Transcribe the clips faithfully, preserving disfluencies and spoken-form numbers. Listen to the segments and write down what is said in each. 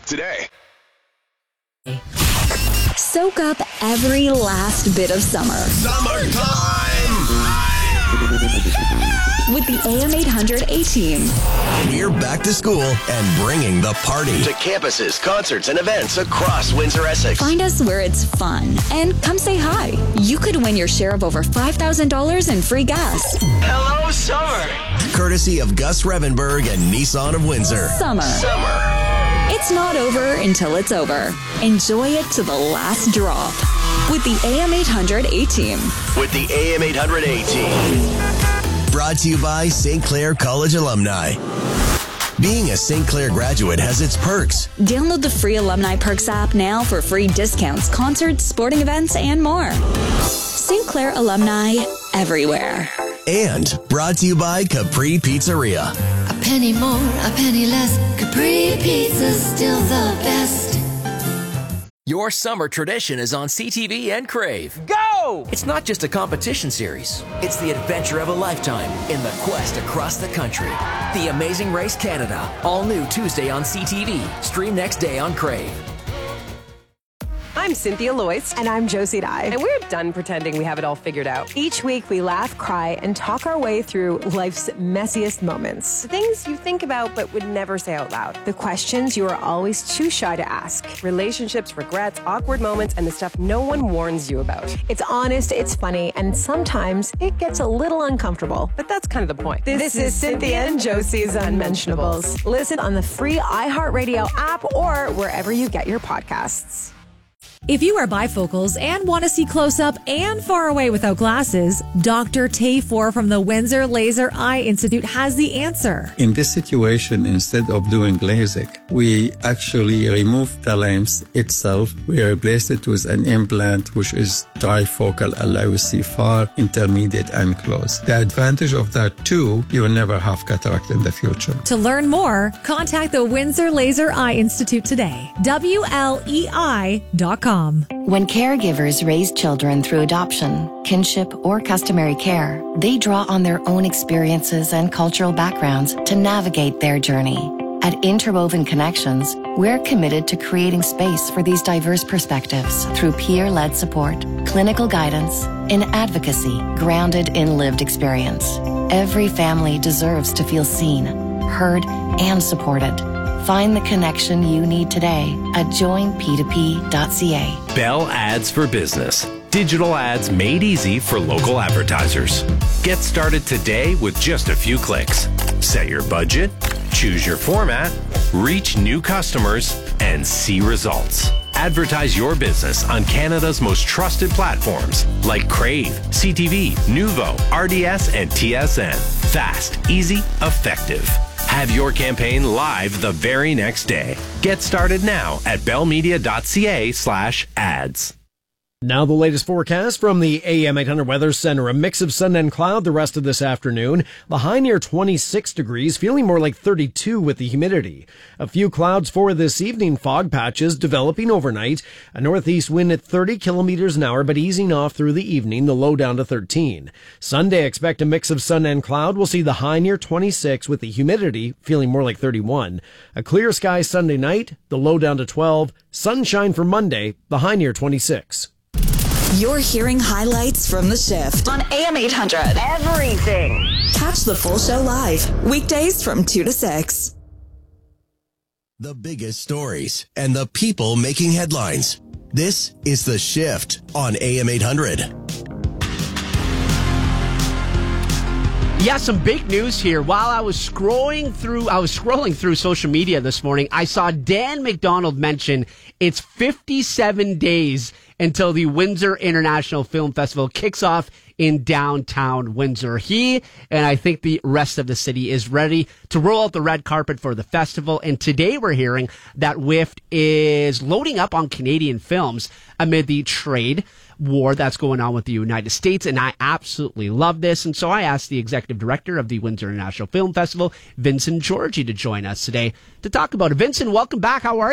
today. Soak up every last bit of summer. Summertime! With the A M eight hundred A-Team. We're back to school and bringing the party to campuses, concerts, and events across Windsor-Essex. Find us where it's fun and come say hi. You could win your share of over five thousand dollars in free gas. Hello, summer! Courtesy of Gus Revenberg and Nissan of Windsor. Summer. Summer. It's not over until it's over. Enjoy it to the last drop. With the A M eight hundred A-Team. With the A M eight hundred A-Team. Brought to you by Saint Clair College alumni. Being a Saint Clair graduate has its perks. Download the free Alumni Perks app now for free discounts, concerts, sporting events, and more. Saint Clair alumni everywhere. And brought to you by Capri Pizzeria. A penny more, a penny less. Capri Pizza's still the best. Your summer tradition is on C T V and Crave. Go! It's not just a competition series. It's the adventure of a lifetime in the quest across the country. The Amazing Race Canada. All new Tuesday on C T V. Stream next day on Crave. I'm Cynthia Loyce. And I'm Josie Dye. And we're done pretending we have it all figured out. Each week we laugh, cry, and talk our way through life's messiest moments. The things you think about but would never say out loud. The questions you are always too shy to ask. Relationships, regrets, awkward moments, and the stuff no one warns you about. It's honest, it's funny, and sometimes it gets a little uncomfortable. But that's kind of the point. This, this is, is Cynthia and Josie's Unmentionables. Listen on the free iHeartRadio app or wherever you get your podcasts. If you are bifocals and want to see close up and far away without glasses, Doctor Tafor from the Windsor Laser Eye Institute has the answer. In this situation, instead of doing LASIK, we actually remove the lens itself. We replace it with an implant, which is trifocal, allows you to see far, intermediate, and close. The advantage of that, too, you will never have cataract in the future. To learn more, contact the Windsor Laser Eye Institute today. W L E I dot com. When caregivers raise children through adoption, kinship, or customary care, they draw on their own experiences and cultural backgrounds to navigate their journey. At Interwoven Connections, we're committed to creating space for these diverse perspectives through peer-led support, clinical guidance, and advocacy grounded in lived experience. Every family deserves to feel seen, heard, and supported. Find the connection you need today at join p two p dot c a. Bell Ads for Business. Digital ads made easy for local advertisers. Get started today with just a few clicks. Set your budget, choose your format, reach new customers, and see results. Advertise your business on Canada's most trusted platforms like Crave, C T V, Nuvo, R D S, and T S N. Fast, easy, effective. Have your campaign live the very next day. Get started now at bellmedia dot c a slash ads. Now the latest forecast from the A M eight hundred Weather Center. A mix of sun and cloud the rest of this afternoon. The high near twenty-six degrees, feeling more like thirty-two with the humidity. A few clouds for this evening, fog patches developing overnight. A northeast wind at thirty kilometers an hour, but easing off through the evening, the low down to thirteen. Sunday, expect a mix of sun and cloud. We'll see the high near twenty-six with the humidity feeling more like thirty-one. A clear sky Sunday night, the low down to twelve. Sunshine for Monday, the high near twenty-six. You're hearing highlights from the shift on A M eight hundred. Everything. Catch the full show live, weekdays from two to six. The biggest stories and the people making headlines. This is The Shift on A M eight hundred. Yeah, some big news here. While I was scrolling through, I was scrolling through social media this morning, I saw Dan McDonald mention it's fifty-seven days until the Windsor International Film Festival kicks off in downtown Windsor. He and I think the rest of the city is ready to roll out the red carpet for the festival. And today we're hearing that W I F T is loading up on Canadian films amid the trade war that's going on with the United States. And I absolutely love this. And so I asked the executive director of the Windsor International Film Festival, Vincent Georgie, to join us today to talk about it. Vincent, welcome back. How are you?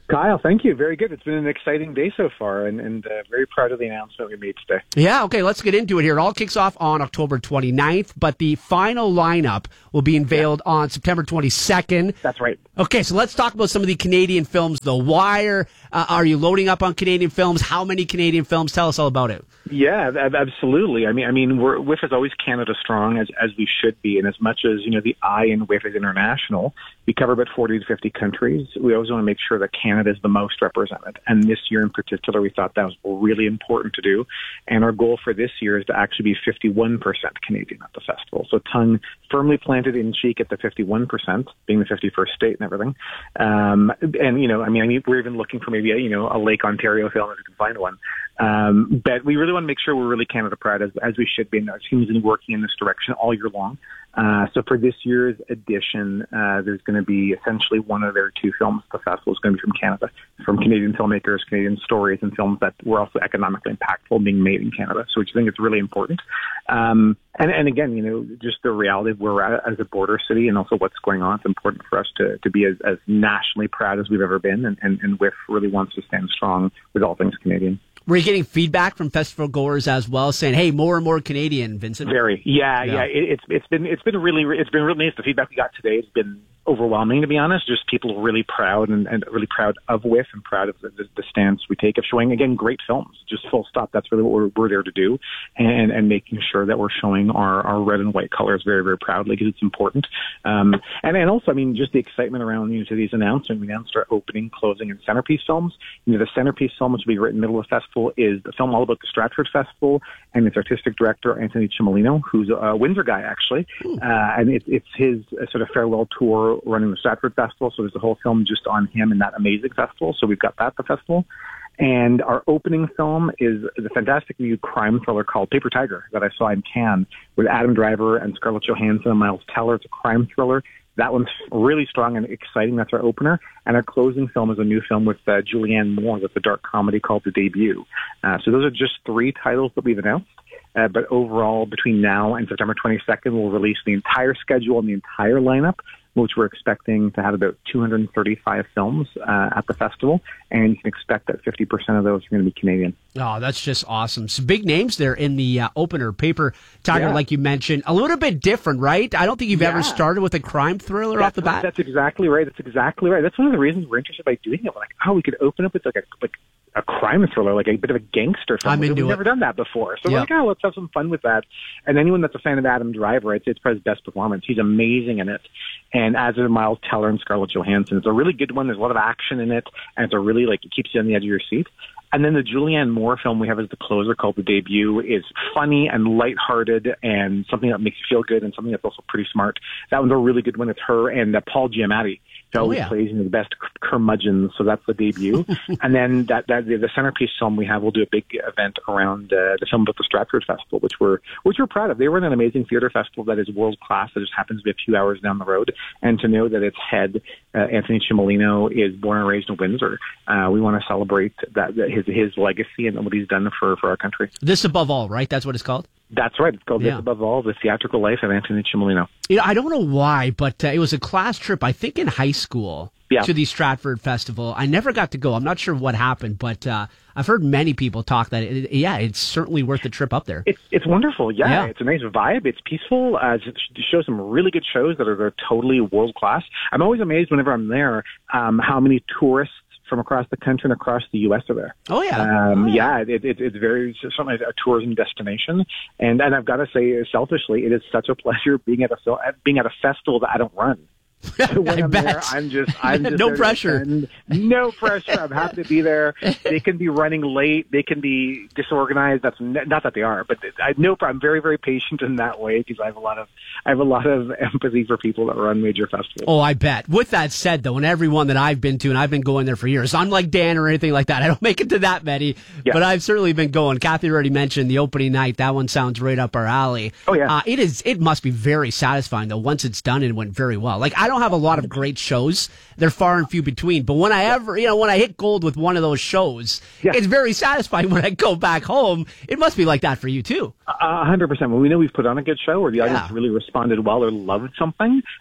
Kyle, thank you. Very good. It's been an exciting day so far, and, and uh, very proud of the announcement we made today. Yeah, okay, let's get into it here. It all kicks off on October twenty-ninth, but the final lineup will be unveiled yeah. on September twenty-second. That's right. Okay, so let's talk about some of the Canadian films, though. Why are, uh, are you loading up on Canadian films? How many Canadian films? Tell us all about it. Yeah, absolutely. I mean, I mean, we're, W I F is always Canada strong, as as we should be, and as much as you know, the I in W I F is international. We cover about forty to fifty countries. We always want to make sure that Canada is the most represented, and this year in particular, we thought that was really important to do. And our goal for this year is to actually be fifty-one percent Canadian at the festival. So, tongue firmly planted in cheek at the fifty-one percent, being the fifty-first state and everything. Um, and you know, I mean, I mean, we're even looking for maybe a, you know a Lake Ontario film if we can find one. Um, but we really want to make sure we're really Canada proud, as, as we should be. And our team has been working in this direction all year long. Uh, so for this year's edition, uh, there's going to be essentially one of their two films. The festival is going to be from Canada, from Canadian filmmakers, Canadian stories, and films that were also economically impactful being made in Canada. So which I think it's really important. Um, and, and again, you know, just the reality of where we're at as a border city and also what's going on. It's important for us to, to be as, as nationally proud as we've ever been. And, and, and W I F really wants to stand strong with all things Canadian. Were you getting feedback from festival goers as well, saying, "Hey, more and more Canadian, Vincent"? Very, yeah, yeah. yeah. It, it's it's been it's been really it's been really nice. The feedback we got today has been overwhelming, to be honest. Just people really proud and, and really proud of W I F and proud of the, the, the stance we take of showing, again, great films. Just full stop. That's really what we're, we're there to do, and and making sure that we're showing our, our red and white colors very, very proudly because it's important. Um, and and also, I mean, just the excitement around you know, to these announcements. We announced our opening, closing, and centerpiece films. You know, the centerpiece film, which will be right in the middle of the festival, is the film all about the Stratford Festival and its artistic director, Anthony Cimolino, who's a Windsor guy, actually. Uh, and it, it's his uh, sort of farewell tour running the Stratford Festival. So there's a whole film just on him and that amazing festival. So we've got that at the festival. And our opening film is, is a fantastic new crime thriller called Paper Tiger that I saw in Cannes with Adam Driver and Scarlett Johansson and Miles Teller. It's a crime thriller. That one's really strong and exciting. That's our opener. And our closing film is a new film with uh, Julianne Moore with a dark comedy called The Debut. Uh, so those are just three titles that we've announced. Uh, but overall, between now and September twenty-second, we'll release the entire schedule and the entire lineup, which we're expecting to have about two hundred thirty-five films uh, at the festival. And you can expect that fifty percent of those are going to be Canadian. Oh, that's just awesome. Some big names there in the uh, opener. Paper Tiger, yeah. like you mentioned. A little bit different, right? I don't think you've yeah. ever started with a crime thriller that's, off the bat. That's exactly right. That's exactly right. That's one of the reasons we're interested by doing it. We're like, oh, we could open up with like a like a crime thriller, like a bit of a gangster film. I'm into We've it. never done that before. So yep. we're like, oh, let's have some fun with that. And anyone that's a fan of Adam Driver, it's, it's probably his best performance. He's amazing in it. And as are Miles Teller and Scarlett Johansson. It's a really good one. There's a lot of action in it. And it's a really, like, it keeps you on the edge of your seat. And then the Julianne Moore film we have as the closer called The Debut is funny and lighthearted and something that makes you feel good and something that's also pretty smart. That one's a really good one. It's her and uh, Paul Giamatti. He always oh, yeah. plays in the best curmudgeons, so that's The Debut. And then that, that the, the centerpiece film we have, we'll do a big event around uh, the film about the Stratford Festival, which we're which we're proud of. They run an amazing theater festival that is world class. That just happens to be a few hours down the road. And to know that its head, uh, Anthony Cimolino, is born and raised in Windsor, uh, we want to celebrate that, that his his legacy and what he's done for for our country. This Above All, right? That's what it's called? That's right. It's called yeah. This Above All, The Theatrical Life of Anthony Cimolino. You know, I don't know why, but uh, it was a class trip, I think in high school, yeah. to the Stratford Festival. I never got to go. I'm not sure what happened, but uh, I've heard many people talk that, it, yeah, it's certainly worth the trip up there. It's it's wonderful. Yeah, yeah. It's a nice vibe. It's peaceful. Uh, it shows some really good shows that are they're totally world class. I'm always amazed whenever I'm there um, how many tourists from across the country and across the U S are there. Oh yeah, um, oh, yeah. It, it, it's very it's certainly a tourism destination, and and I've got to say, selfishly, it is such a pleasure being at a being at a festival that I don't run. So when I I'm bet. there, I'm just, I'm just no there to pressure. attend. No pressure. I'm happy to be there. They can be running late. They can be disorganized. That's n- not that they are, but I know I'm very, very patient in that way because I have a lot of, I have a lot of empathy for people that run major festivals. Oh, I bet. With that said, though, and everyone that I've been to, and I've been going there for years, I'm like Dan or anything like that. I don't make it to that many, yeah. but I've certainly been going. Kathy already mentioned the opening night. That one sounds right up our alley. Oh yeah. Uh, it is. It must be very satisfying though once it's done and went very well. Like I don't have a lot of great shows. They're far and few between. But when I ever, you know, when I hit gold with one of those shows, yeah. it's very satisfying when I go back home. It must be like that for you too. A hundred percent. When we know we've put on a good show or the audience yeah. really responded well or loved something,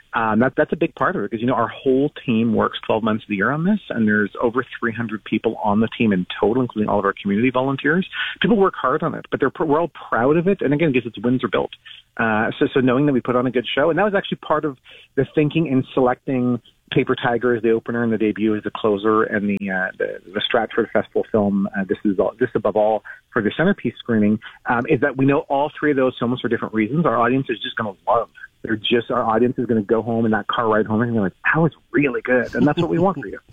Um, that, that's a big part of it because, you know, our whole team works twelve months of the year on this, and there's over three hundred people on the team in total, including all of our community volunteers. People work hard on it, but they're we're all proud of it. And again, because it's Windsor built. Uh, so, so knowing that we put on a good show, and that was actually part of the thinking in selecting Paper Tiger as the opener and the debut as the closer, and the uh, the, the Stratford Festival film, uh, This is all, This Above All, for the centerpiece screening, um, is that we know all three of those films for different reasons. Our audience is just going to love. They're just, our audience is going to go home in that car ride home and be like, that was really good. And that's what we want for you.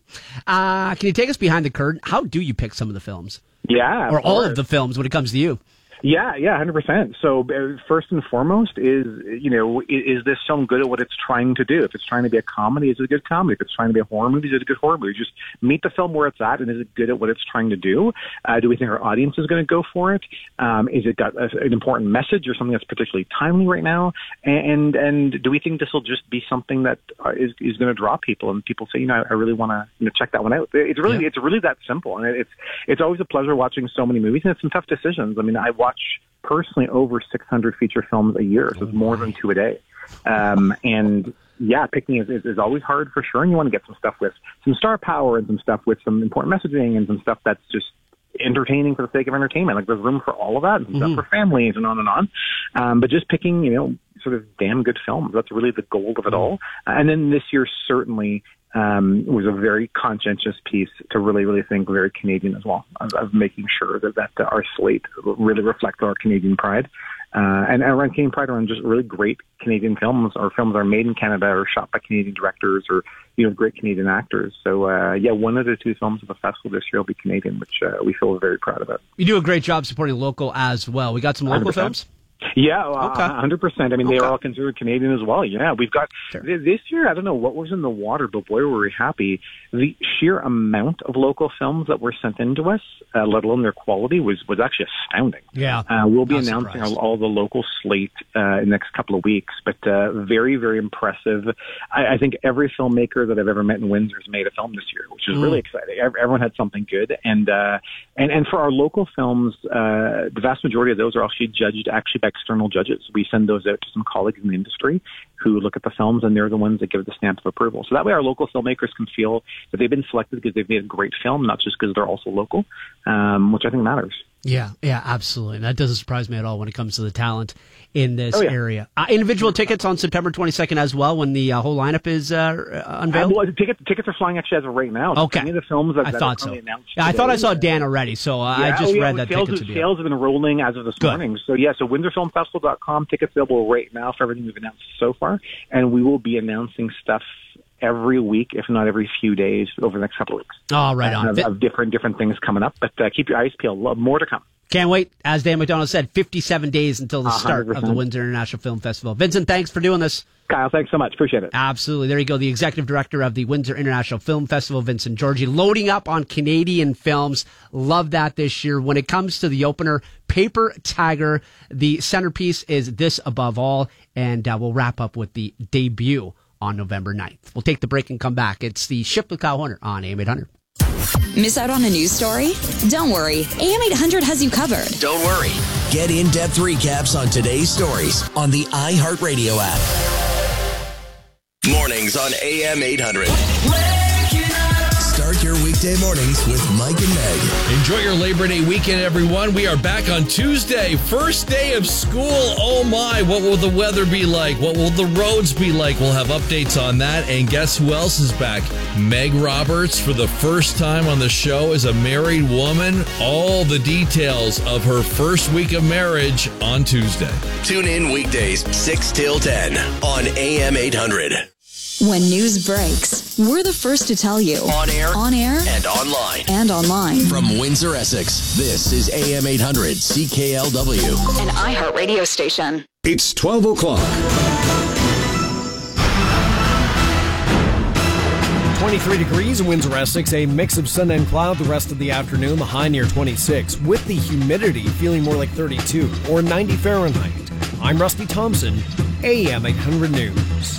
uh, can you take us behind the curtain? How do you pick some of the films? Yeah. Or all of the films when it comes to you? Yeah, yeah, one hundred percent. So uh, first and foremost is, you know, is, is this film good at what it's trying to do? If it's trying to be a comedy, is it a good comedy? If it's trying to be a horror movie, is it a good horror movie? Just meet the film where it's at, and is it good at what it's trying to do? Uh, do we think our audience is going to go for it? Um, is it got a, an important message or something that's particularly timely right now? And and do we think this will just be something that uh, is is going to draw people, and people say, you know, I really want to you know, check that one out? It's really yeah. it's really that simple, and it's it's always a pleasure watching so many movies, and it's some tough decisions. I mean, I watch personally over six hundred feature films a year, so it's more than two a day. Um, and yeah, picking is, is, is always hard for sure, and you want to get some stuff with some star power and some stuff with some important messaging and some stuff that's just entertaining for the sake of entertainment. Like, there's room for all of that, and some mm-hmm. stuff for families and on and on. Um, but just picking, you know, sort of damn good films, that's really the goal of it all. Uh, and then this year certainly um, was a very conscientious piece to really, really think very Canadian as well, of, of making sure that, that uh, our slate really reflects our Canadian pride. Uh, and around Canadian pride, around just really great Canadian films, or films that are made in Canada or shot by Canadian directors, or, you know, great Canadian actors. So, uh, yeah, one of the two films of the festival this year will be Canadian, which uh, we feel very proud about. You do a great job supporting local as well. We got some local one hundred percent films? Yeah, uh, okay. one hundred percent. I mean, okay. they are all considered Canadian as well. Yeah, we've got sure. this year, I don't know what was in the water, but boy, were we happy. The sheer amount of local films that were sent in to us, uh, let alone their quality, was, was actually astounding. Yeah. Uh, we'll be Not announcing surprised. all, all the local slate uh, in the next couple of weeks, but uh, very, very impressive. I, I think every filmmaker that I've ever met in Windsor has made a film this year, which is mm. really exciting. Everyone had something good. And, uh, and, and for our local films, uh, the vast majority of those are actually judged actually by external judges. We send those out to some colleagues in the industry who look at the films, and they're the ones that give the stamp of approval. So that way our local filmmakers can feel that they've been selected because they've made a great film, not just because they're also local, um, which I think matters. Yeah, yeah, absolutely. And that doesn't surprise me at all when it comes to the talent in this oh, yeah. area. Uh, individual tickets on September twenty-second as well, when the uh, whole lineup is uh, unveiled? Uh, well, tickets, tickets are flying actually as of right now. Okay. Any of the films that, I that thought are so. announced Yeah, I today, thought I saw Dan already, so uh, yeah, I just oh, yeah, read that sales, tickets are sales have been rolling as of this Good. morning. So, yeah, so windsor film festival dot com, tickets available right now for everything we've announced so far. And we will be announcing stuff every week, if not every few days, over the next couple of weeks. Oh, right on. Of, of different different things coming up, but uh, keep your eyes peeled. More to come. Can't wait. As Dan McDonald said, fifty-seven days until the start one hundred percent of the Windsor International Film Festival. Vincent, thanks for doing this. Kyle, thanks so much. Appreciate it. Absolutely. There you go. The executive director of the Windsor International Film Festival, Vincent Georgie, loading up on Canadian films. Love that this year. When it comes to the opener, Paper Tiger, the centerpiece is This Above All, and uh, we'll wrap up with the debut on November ninth. We'll take the break and come back. It's the Shift with Kyle Horner on A M eight hundred. Miss out on a news story? Don't worry. A M eight hundred has you covered. Don't worry. Get in-depth recaps on today's stories on the iHeartRadio app. Mornings on A M eight hundred. Start your weekday mornings with Mike and Meg. Enjoy your Labor Day weekend, everyone. We are back on Tuesday, first day of school. Oh my, what will the weather be like? What will the roads be like? We'll have updates on that. And guess who else is back? Meg Roberts, for the first time on the show as a married woman. All the details of her first week of marriage on Tuesday. Tune in weekdays, six till ten on A M eight hundred. When news breaks, we're the first to tell you. On air, on air, and online. And online. From Windsor, Essex, this is A M eight hundred C K L W. An iHeart radio station. It's twelve o'clock. twenty-three degrees in Windsor, Essex. A mix of sun and cloud the rest of the afternoon. The high near twenty-six. With the humidity feeling more like thirty-two or ninety Fahrenheit. I'm Rusty Thompson, A M eight hundred News.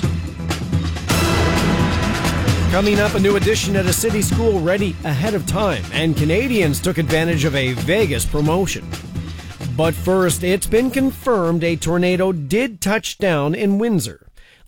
Coming up, a new addition at a city school ready ahead of time, and Canadians took advantage of a Vegas promotion. But first, it's been confirmed a tornado did touch down in Windsor.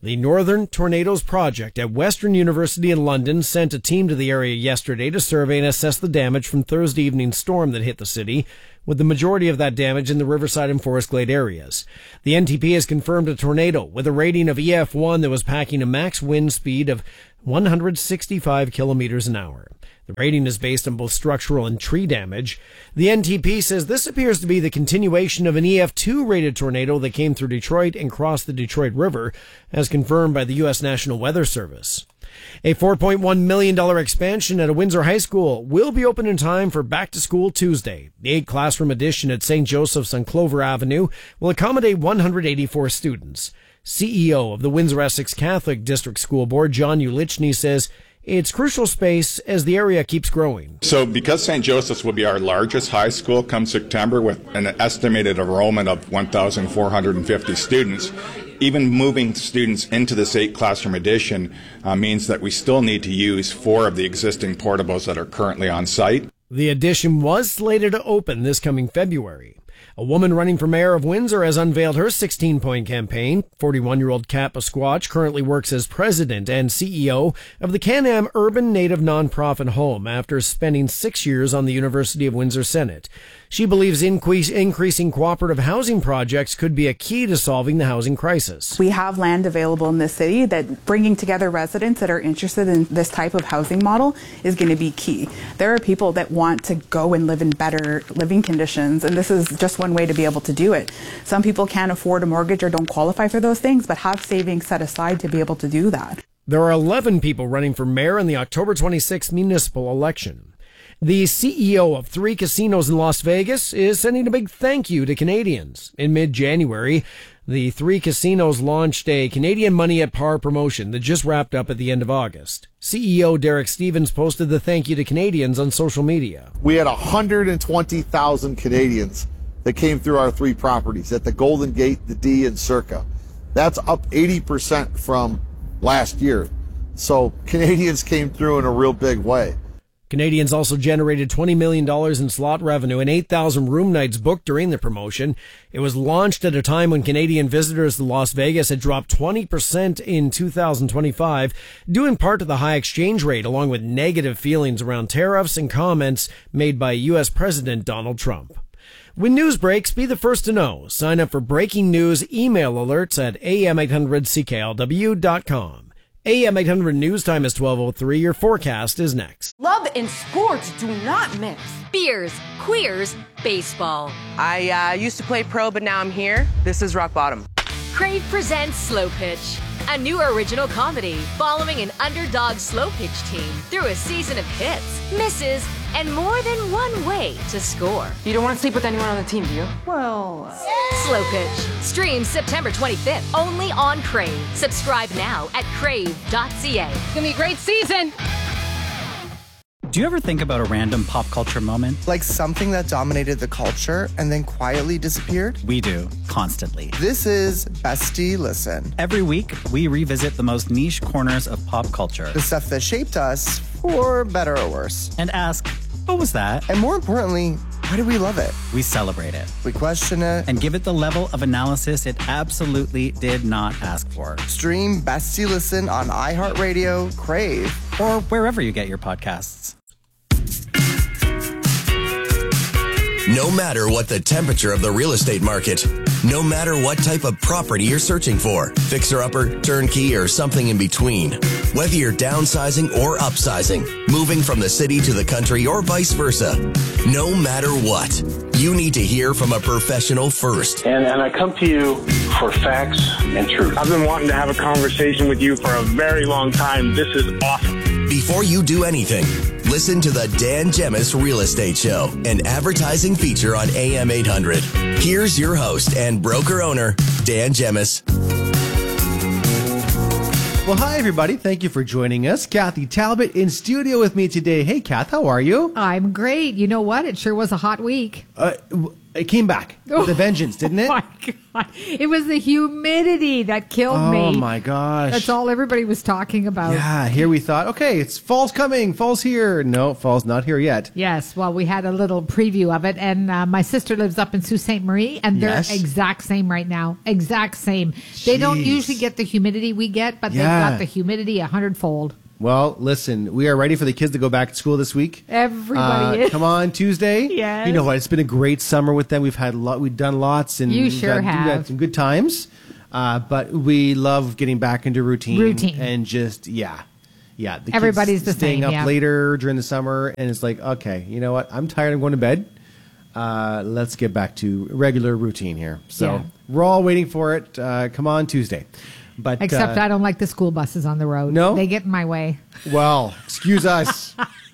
The Northern Tornadoes Project at Western University in London sent a team to the area yesterday to survey and assess the damage from Thursday evening's storm that hit the city, with the majority of that damage in the Riverside and Forest Glade areas. The N T P has confirmed a tornado with a rating of E F one that was packing a max wind speed of one hundred sixty-five kilometers an hour. The rating is based on both structural and tree damage. The N T P says this appears to be the continuation of an E F two rated tornado that came through Detroit and crossed the Detroit River, as confirmed by the U S National Weather Service. A four point one million dollars expansion at a Windsor high school will be open in time for Back to School Tuesday. The eight-classroom addition at Saint Joseph's on Clover Avenue will accommodate one hundred eighty-four students. C E O of the Windsor-Essex Catholic District School Board, John Ulichny, says it's crucial space as the area keeps growing. So because Saint Joseph's will be our largest high school come September with an estimated enrollment of one thousand four hundred fifty students, even moving students into this eight classroom addition uh, means that we still need to use four of the existing portables that are currently on site. The addition was slated to open this coming February. A woman running for mayor of Windsor has unveiled her sixteen-point campaign. forty-one-year-old Kat Pasquatch currently works as president and C E O of the Can-Am Urban Native Nonprofit Home after spending six years on the University of Windsor Senate. She believes increase, increasing cooperative housing projects could be a key to solving the housing crisis. We have land available in this city that bringing together residents that are interested in this type of housing model is going to be key. There are people that want to go and live in better living conditions, and this is just one way to be able to do it. Some people can't afford a mortgage or don't qualify for those things, but have savings set aside to be able to do that. There are eleven people running for mayor in the October twenty-sixth municipal election. The C E O of three casinos in Las Vegas is sending a big thank you to Canadians. In mid-January, the three casinos launched a Canadian Money at Par promotion that just wrapped up at the end of August. C E O Derek Stevens posted the thank you to Canadians on social media. We had one hundred twenty thousand Canadians that came through our three properties at the Golden Gate, the D, and Circa. That's up eighty percent from last year. So Canadians came through in a real big way. Canadians also generated twenty million dollars in slot revenue and eight thousand room nights booked during the promotion. It was launched at a time when Canadian visitors to Las Vegas had dropped twenty percent in two thousand twenty-five, due in part to the high exchange rate, along with negative feelings around tariffs and comments made by U S President Donald Trump. When news breaks, be the first to know. Sign up for breaking news email alerts at A M eight hundred C K L W dot com. A M eight hundred news time is twelve oh three. Your forecast is next. Love and sports do not mix. Beers, queers, baseball. I uh, used to play pro, but now I'm here. This is rock bottom. Crave presents Slow Pitch, a new original comedy following an underdog slow pitch team through a season of hits, misses, and more than one way to score. You don't want to sleep with anyone on the team, do you? Well, Slow Pitch. Streams September twenty-fifth, only on Crave. Subscribe now at crave dot c a. It's gonna be a great season. Do you ever think about a random pop culture moment? Like something that dominated the culture and then quietly disappeared? We do, constantly. This is Bestie Listen. Every week, we revisit the most niche corners of pop culture. The stuff that shaped us, for better or worse. And ask, what was that? And more importantly, why do we love it? We celebrate it. We question it. And give it the level of analysis it absolutely did not ask for. Stream Bestie Listen on iHeartRadio, Crave, or wherever you get your podcasts. No matter what the temperature of the real estate market, no matter what type of property you're searching for, fixer-upper, turnkey, or something in between, whether you're downsizing or upsizing, moving from the city to the country, or vice versa, no matter what, you need to hear from a professional first. And, and I come to you for facts and truth. I've been wanting to have a conversation with you for a very long time. This is awesome. Before you do anything, listen to the Dan Gemis Real Estate Show, an advertising feature on A M eight hundred. Here's your host and broker owner, Dan Gemis. Well, hi, everybody. Thank you for joining us. Kathy Talbot in studio with me today. Hey, Kath, how are you? I'm great. You know what? It sure was a hot week. Uh, It came back with a vengeance, didn't it? Oh my God. It was the humidity that killed Oh, me. my gosh. That's all everybody was talking about. Yeah, here we thought, okay, it's fall's coming, fall's here. No, fall's not here yet. Yes, well, we had a little preview of it, and uh, my sister lives up in Sault Ste. Marie, and they're Yes. exact same right now. Exact same. They don't Jeez. usually get the humidity we get, but Yeah. they've got the humidity a hundredfold. Well, listen, we are ready for the kids to go back to school this week. Everybody Uh, is. Come on, Tuesday. Yes. You know what? It's been a great summer with them. We've had a lot. We've done lots, and You we've sure had, we've have. had some good times. Uh, but we love getting back into routine. Routine. and just yeah, yeah. The Everybody's kids the staying same, up yeah. later during the summer, and it's like, okay, you know what? I'm tired. I'm going to bed. Uh, let's get back to regular routine here. So Yeah. we're all waiting for it. Uh, come on, Tuesday. But Except uh, I don't like the school buses on the road. No? They get in my way. Well, excuse us.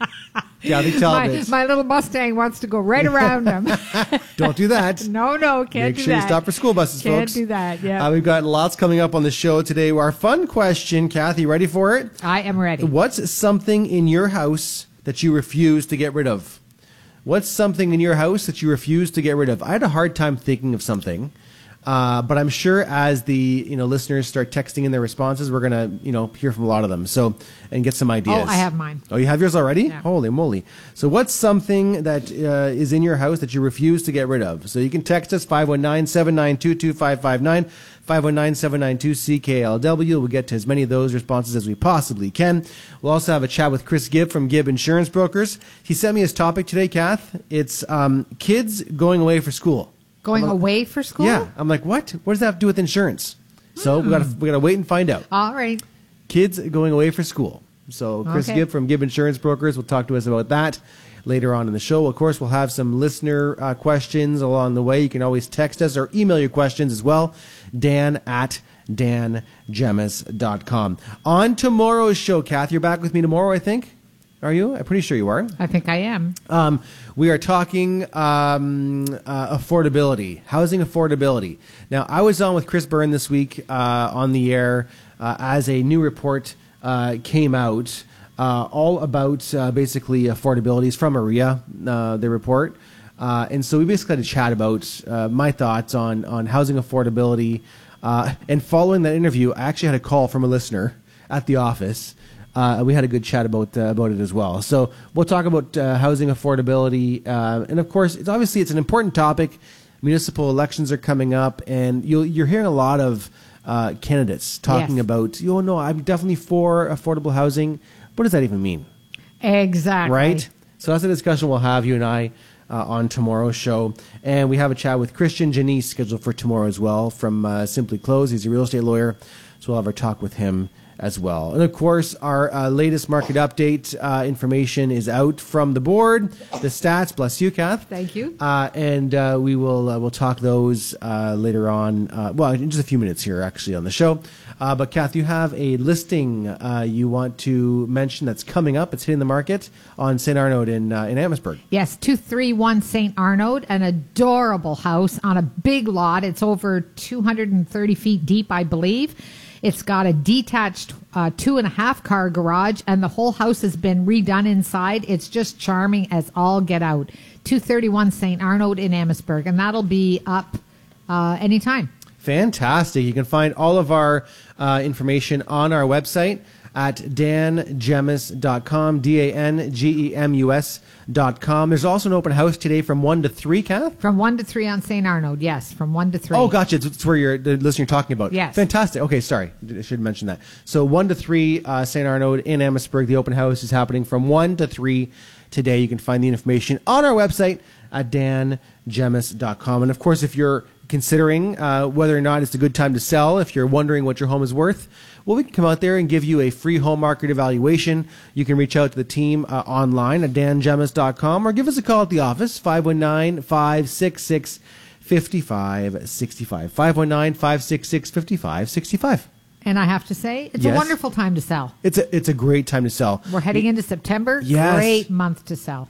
Kathy My, Talbot. my little Mustang wants to go right around them. Don't do that. no, no, can't Make do sure that. you stop for school buses, Can't folks. do that, yeah. Uh, we've got lots coming up on the show today. Our fun question, Kathy, ready for it? I am ready. What's something in your house that you refuse to get rid of? What's something in your house that you refuse to get rid of? I had a hard time thinking of something. Uh, but I'm sure as the you know listeners start texting in their responses, we're gonna you know hear from a lot of them. So and get some ideas. Oh, I have mine. Oh, you have yours already? Yeah. Holy moly! So what's something that uh, is in your house that you refuse to get rid of? So you can text us five one nine, seven nine two, two five five nine, five one nine, seven nine two, C K L W. We'll get to as many of those responses as we possibly can. We'll also have a chat with Chris Gibb from Gibb Insurance Brokers. He sent me his topic today, Kath. It's um, kids going away for school. Going I'm like- away for school? Yeah, I'm like, what? What does that have to do with insurance? So we got to we got to wait and find out. All right. Kids going away for school. So Chris Okay. Gibb from Gibb Insurance Brokers will talk to us about that later on in the show. Of course, we'll have some listener uh, questions along the way. You can always text us or email your questions as well. Dan at dan gemis dot com. On tomorrow's show, Kath, you're back with me tomorrow, I think. Are you? I'm pretty sure you are. I think I am. Um, we are talking um, uh, affordability, housing affordability. Now, I was on with Chris Byrne this week uh, on the air uh, as a new report uh, came out, uh, all about uh, basically affordabilities from Maria, uh, the report. Uh, and so we basically had a chat about uh, my thoughts on, on housing affordability. Uh, and following that interview, I actually had a call from a listener at the office. Uh, we had a good chat about uh, about it as well. So we'll talk about uh, housing affordability, uh, and of course, it's obviously it's an important topic. Municipal elections are coming up, and you'll, you're hearing a lot of uh, candidates talking Yes. about, oh no, I'm definitely for affordable housing. What does that even mean? Exactly. Right? So that's a discussion we'll have, you and I, uh, on tomorrow's show. And we have a chat with Christian Janice scheduled for tomorrow as well from uh, Simply Close. He's a real estate lawyer, so we'll have our talk with him as well. And of course, our uh, latest market update uh, information is out from the board. The stats, bless you, Kath. Thank you. Uh, and uh, we will uh, we'll talk those uh, later on. Uh, well, in just a few minutes here, actually, on the show. Uh, but Kath, you have a listing uh, you want to mention that's coming up. It's hitting the market on Saint Arnaud in uh, in Amherstburg. Yes, two three one Saint Arnaud, an adorable house on a big lot. It's over two hundred thirty feet deep, I believe. It's got a detached uh, two and a half car garage, and the whole house has been redone inside. It's just charming as all get out. two thirty-one Saint Arnaud in Amherstburg, and that'll be up uh, anytime. Fantastic. You can find all of our uh, information on our website at dan gemis dot com, D A N G E M U S dot com. There's also an open house today from one to three, Kath? From one to three on Saint Arnaud, yes, from one to three. Oh, gotcha. It's, it's where you're the listener you're talking about. Yes. Fantastic. Okay, sorry. I should mention that. So one to three, uh, Saint Arnaud in Amherstburg. The open house is happening from one to three today. You can find the information on our website at dan gemis dot com. And of course, if you're considering uh, whether or not it's a good time to sell, if you're wondering what your home is worth, well, we can come out there and give you a free home market evaluation. You can reach out to the team uh, online at dan gemis dot com or give us a call at the office, five one nine, five six six, five five six five, five one nine, five six six, five five six five. And I have to say, it's Yes. a wonderful time to sell. It's a, it's a great time to sell. We're heading into September. Yes. Great month to sell.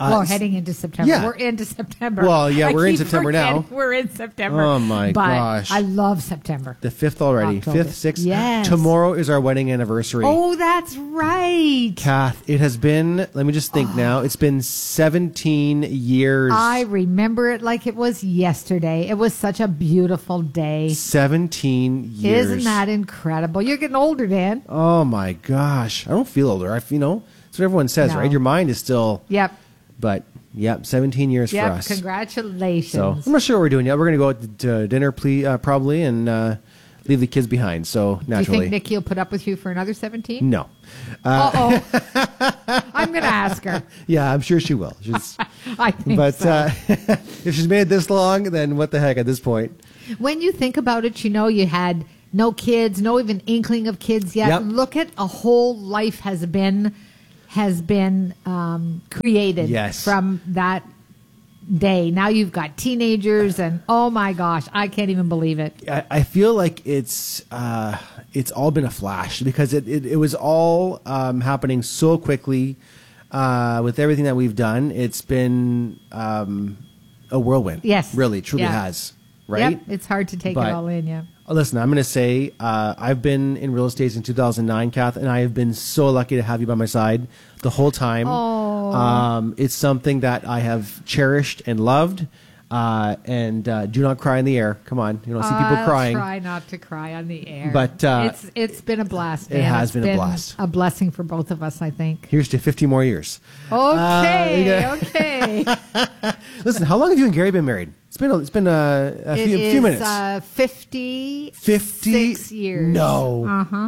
Uh, well, heading into September. yeah. We're into September. Well, yeah, I we're in keep September now. forgetting We're in September. Oh, my but gosh. I love September. The fifth already. October. Fifth, sixth. Yes. Tomorrow is our wedding anniversary. Oh, that's right. Kath, it has been, let me just think now, it's been seventeen years. I remember it like it was yesterday. It was such a beautiful day. seventeen years. Isn't that incredible? You're getting older, Dan. Oh, my gosh. I don't feel older. I, you know, that's what everyone says, No. right? Your mind is still. Yep. But, yep, seventeen years Yep. for us. Congratulations. So I'm not sure what we're doing yet. We're going to go out to dinner, ple- uh, probably, and uh, leave the kids behind. So Do you naturally, think Nikki will put up with you for another seventeen? no. Uh oh. I'm going to ask her. Yeah, I'm sure she will. She's, I think but so. uh, if she's made it this long, then what the heck at this point? When you think about it, you know, you had no kids, no even inkling of kids yet. Yep. Look at a whole life has been has been um, created Yes. from that day. Now you've got teenagers, and oh my gosh, I can't even believe it. I, I feel like it's uh, it's all been a flash because it, it, it was all um, happening so quickly uh, with everything that we've done. It's been um, a whirlwind. Yes. Really, truly Yeah. has. Right? Yep, it's hard to take But- it all in, yeah. Listen, I'm going to say uh, I've been in real estate since two thousand nine, Kath, and I have been so lucky to have you by my side the whole time. Oh. Um, it's something that I have cherished and loved. Uh, and uh, do not cry in the air. Come on, you don't see people I'll crying. try not to cry on the air. But, uh, it's it's been a blast. it Dan. has It's been a blast. A blessing for both of us, I think. Here's to fifty more years. Okay, yeah. okay. Listen, how long have you and Gary been married? It's been a, it's been a, a It few, is, few minutes. Uh, fifty. Fifty Six years. No. Uh huh.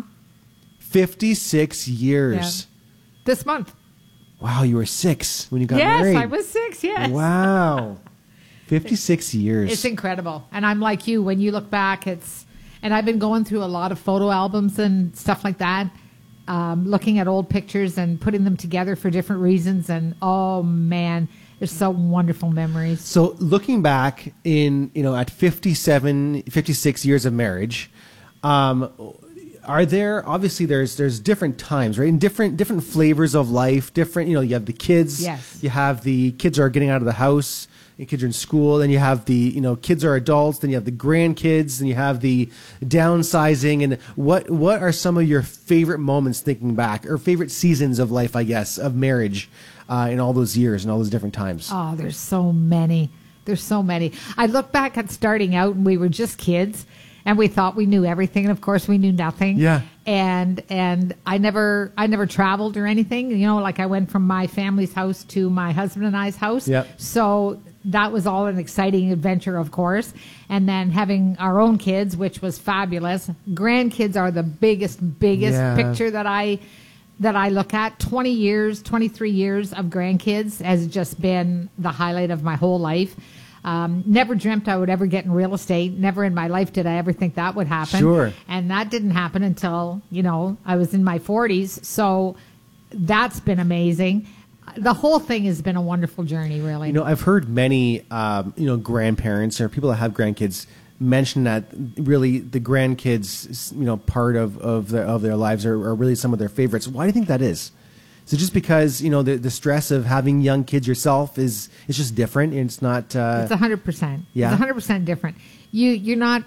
Fifty-six years. This month. Wow, you were six when you got yes, married. I was six. Yes. Wow. Fifty-six years. It's incredible, and I'm like you. When you look back, it's and I've been going through a lot of photo albums and stuff like that, um, looking at old pictures and putting them together for different reasons. And oh man, there's some wonderful memories. So looking back in, you know, at fifty-seven, fifty-six years of marriage, um, are there, obviously there's, there's different times, right? And different, different flavors of life, different, you know, you have the kids, Yes. you have the kids are getting out of the house, the kids are in school, then you have the, you know, kids are adults, then you have the grandkids, then you have the downsizing. And what, what are some of your favorite moments thinking back, or favorite seasons of life, I guess, of marriage uh, in all those years and all those different times? Oh, there's so many. There's so many. I look back at starting out, and we were just kids, and we thought we knew everything, and of course we knew nothing. Yeah. And and I never I never traveled or anything. You know, like I went from my family's house to my husband and I's house. Yep. So that was all an exciting adventure, of course. And then having our own kids, which was fabulous. Grandkids are the biggest, biggest Yeah. picture that I that I look at. twenty years, twenty-three years of grandkids has just been the highlight of my whole life. Um, never dreamt I would ever get in real estate. Never in my life did I ever think that would happen. Sure. And that didn't happen until, you know, I was in my forties. So that's been amazing. The whole thing has been a wonderful journey, really. You know, I've heard many, um, you know, grandparents or people that have grandkids mention that really the grandkids, you know, part of, of, their, of their lives are, are really some of their favorites. Why do you think that is? Is it just because, you know, the, the stress of having young kids yourself is it's just different? It's not... Uh, It's one hundred percent. Yeah? It's one hundred percent different. You, you're not...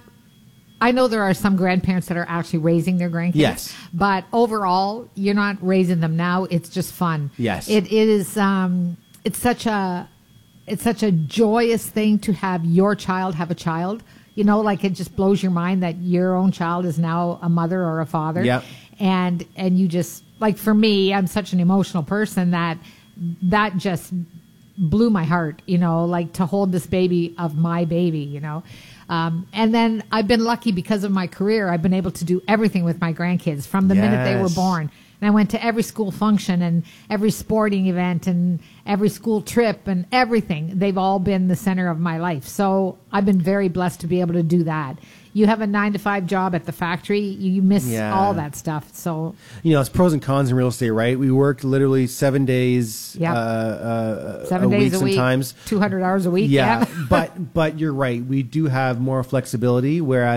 I know there are some grandparents that are actually raising their grandkids. Yes. But overall, you're not raising them now. It's just fun. Yes. It, it is... Um, it's such a... It's such a joyous thing to have your child have a child. You know, like it just blows your mind that your own child is now a mother or a father. Yep. And and you just... Like for me, I'm such an emotional person that that just blew my heart, you know, like to hold this baby of my baby, you know. Um, and then I've been lucky because of my career. I've been able to do everything with my grandkids from the minute they were Yes. born. And I went to every school function and every sporting event and every school trip and everything. They've all been the center of my life. So I've been very blessed to be able to do that. You have a nine to five job at the factory, you miss Yeah. all that stuff. So You know, it's pros and cons in real estate, right? We work literally seven days, Yep. uh, uh, seven a days week a week, sometimes. two hundred hours a week. Yeah, Yeah. but but you're right. We do have more flexibility, whereas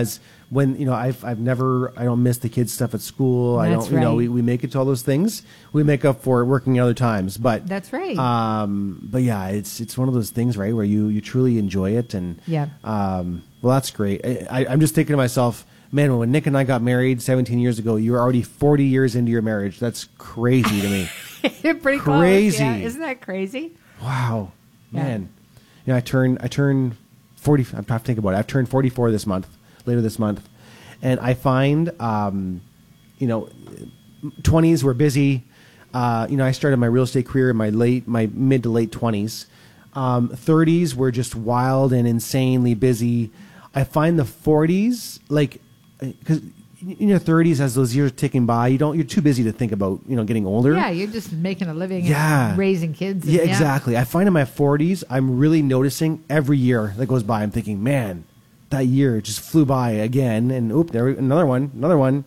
when, you know, I've, I've never, I don't miss the kids' stuff at school. I That's don't, you know, right. we, we make it to all those things. We make up for it working other times. But That's right. Um, but yeah, it's, it's one of those things, right, where you, you truly enjoy it. And, Yeah. um, well, that's great. I, I, I'm just thinking to myself, man, when Nick and I got married seventeen years ago, you were already forty years into your marriage. That's crazy to me. Pretty Crazy. close. Yeah. Isn't that crazy? Wow, Yeah. man. You know, I turn I turn forty. I'm trying to think about it. I've turned forty-four this month, later this month, and I find, um, you know, twenties were busy. Uh, you know, I started my real estate career in my late, my mid to late twenties. Um, thirties were just wild and insanely busy. I find the forties, like, because in your thirties, as those years are ticking by, you don't, you're too busy to think about, you know, getting older. Yeah, you're just making a living Yeah. and raising kids. and- Yeah, exactly. I find in my forties, I'm really noticing every year that goes by, I'm thinking, man, that year just flew by again, and oop, there another one, another one.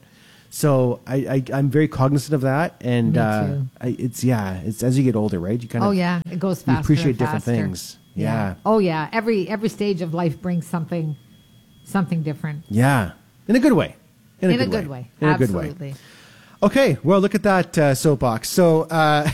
So I, I I'm very cognizant of that, and Me uh, too. I, it's yeah, it's as you get older, right? You kind of Oh yeah, it goes faster. you appreciate and different faster. things. Yeah. Oh yeah, every every stage of life brings something, something different. yeah, in a good way. In a good way. In a good Absolutely. way. Okay, well, look at that uh, soapbox. So, uh,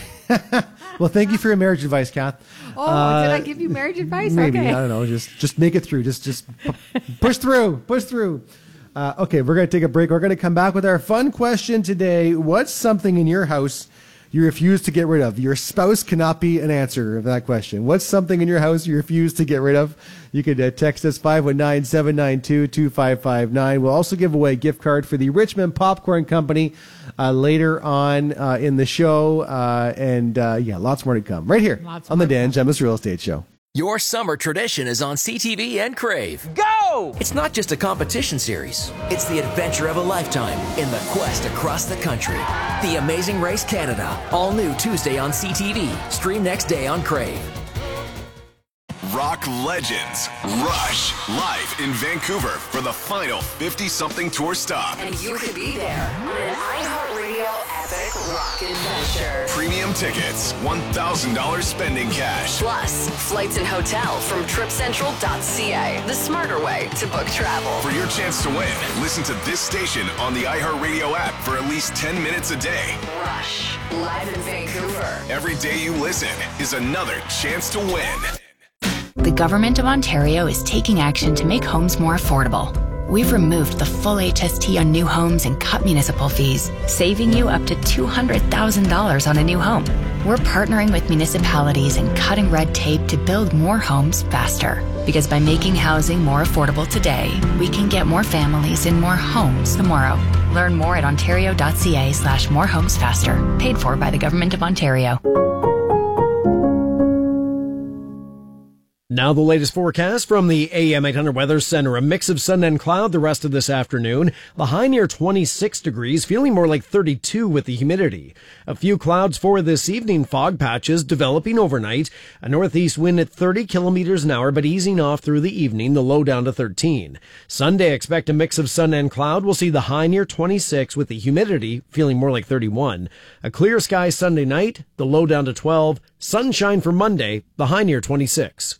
well, thank you for your marriage advice, Kath. Oh, Uh, did I give you marriage advice? Maybe, Okay. I don't know. Just just make it through. Just just pu- push through. Push through. Uh, okay, we're going to take a break. We're going to come back with our fun question today. What's something in your house you refuse to get rid of? Your spouse cannot be an answer of that question. What's something in your house you refuse to get rid of? You could uh, text us five one nine, seven nine two, two five five nine. We'll also give away a gift card for the Richmond Popcorn Company uh, later on uh, in the show. Uh, and uh, yeah, lots more to come right here Lots on the Dan Gemus Real Estate Show. Your summer tradition is on C T V and Crave. Go! It's not just a competition series. It's the adventure of a lifetime in the quest across the country. The Amazing Race Canada. All new Tuesday on C T V. Stream next day on Crave. Rock legends Rush live in Vancouver for the final fifty-something tour stop. And you could be there on an iHeartRadio epic rock adventure. Premium tickets, one thousand dollars spending cash. Plus, flights and hotel from trip central dot c a, the smarter way to book travel. For your chance to win, listen to this station on the iHeartRadio app for at least ten minutes a day. Rush, live in Vancouver. Every day you listen is another chance to win. The Government of Ontario is taking action to make homes more affordable. We've removed the full H S T on new homes and cut municipal fees, saving you up to two hundred thousand dollars on a new home. We're partnering with municipalities and cutting red tape to build more homes faster. Because by making housing more affordable today, we can get more families in more homes tomorrow. Learn more at ontario dot c a slash more homes faster. Paid for by the Government of Ontario. Now the latest forecast from the A M eight hundred Weather Center. A mix of sun and cloud the rest of this afternoon. The high near twenty-six degrees, feeling more like thirty-two with the humidity. A few clouds for this evening, fog patches developing overnight. A northeast wind at thirty kilometers an hour, but easing off through the evening, the low down to thirteen. Sunday, expect a mix of sun and cloud. We'll see the high near twenty-six with the humidity feeling more like thirty-one. A clear sky Sunday night, the low down to twelve. Sunshine for Monday, the high near twenty-six.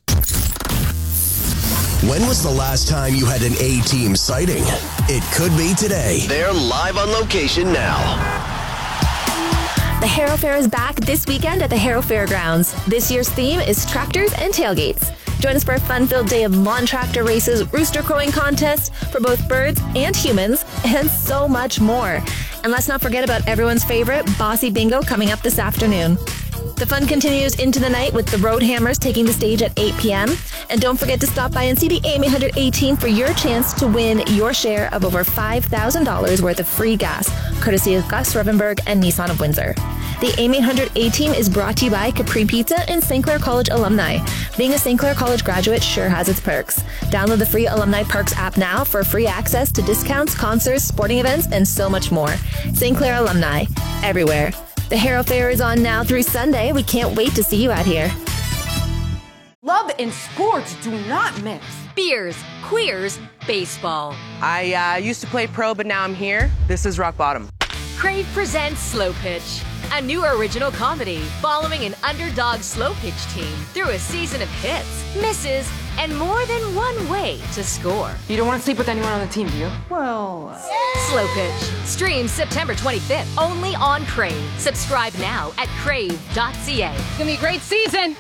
When was the last time you had an A-Team sighting? It could be today. They're live on location now. The Harrow Fair is back this weekend at the Harrow Fairgrounds. This year's theme is tractors and tailgates. Join us for a fun-filled day of lawn tractor races, rooster crowing contests for both birds and humans, and so much more. And let's not forget about everyone's favorite Bossy Bingo coming up this afternoon. The fun continues into the night with the Road Hammers taking the stage at eight p.m. And don't forget to stop by and see the A M eight hundred A-Team for your chance to win your share of over five thousand dollars worth of free gas, courtesy of Gus Revenberg and Nissan of Windsor. The A M eight hundred A-Team is brought to you by Capri Pizza and Saint Clair College alumni. Being a Saint Clair College graduate sure has its perks. Download the free Alumni Perks app now for free access to discounts, concerts, sporting events, and so much more. Saint Clair alumni, everywhere. The Harrow Fair is on now through Sunday. We can't wait to see you out here. Love and sports do not mix. Beers, queers, baseball. I uh, used to play pro, but now I'm here. This is rock bottom. Crave presents Slow Pitch. a new original comedy following an underdog slow pitch team through a season of hits, misses, and more than one way to score. You don't want to sleep with anyone on the team, do you? Well... Slow Pitch. Streams September twenty-fifth, only on Crave. Subscribe now at crave dot c a. It's gonna be a great season.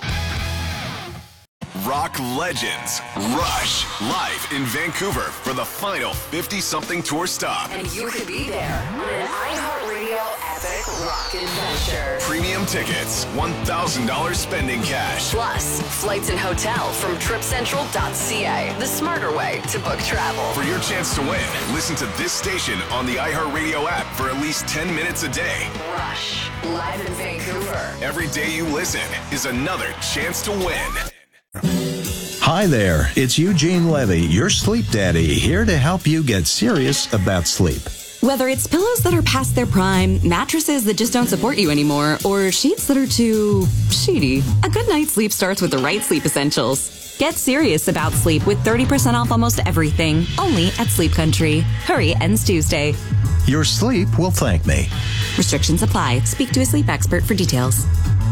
Rock Legends Rush live in Vancouver for the final fifty-something tour stop. And you could be there on an iHeartRadio epic rock adventure. Premium tickets, one thousand dollars spending cash. Plus, flights and hotel from trip central dot c a. The smarter way to book travel. For your chance to win, listen to this station on the iHeartRadio app for at least ten minutes a day. Rush, live in Vancouver. Every day you listen is another chance to win. Hi there, it's Eugene Levy, your sleep daddy, here to help you get serious about sleep. Whether it's pillows that are past their prime, mattresses that just don't support you anymore, or sheets that are too sheety, a good night's sleep starts with the right sleep essentials. Get serious about sleep with thirty percent off almost everything, only at Sleep Country. Hurry, ends Tuesday. Your sleep will thank me. Restrictions apply. Speak to a sleep expert for details.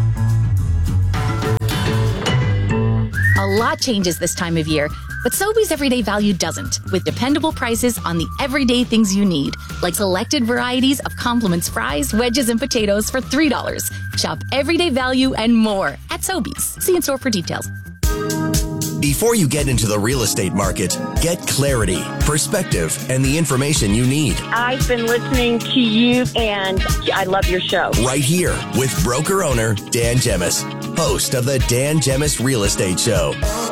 A lot changes this time of year, but Sobeys Everyday Value doesn't, with dependable prices on the everyday things you need, like selected varieties of Compliments fries, wedges, and potatoes for three dollars. Shop Everyday Value and more at Sobeys. See in-store for details. Before you get into the real estate market, get clarity, perspective, and the information you need. I've been listening to you, and I love your show. Right here with broker owner Dan Gemis, host of the Dan Gemis Real Estate Show.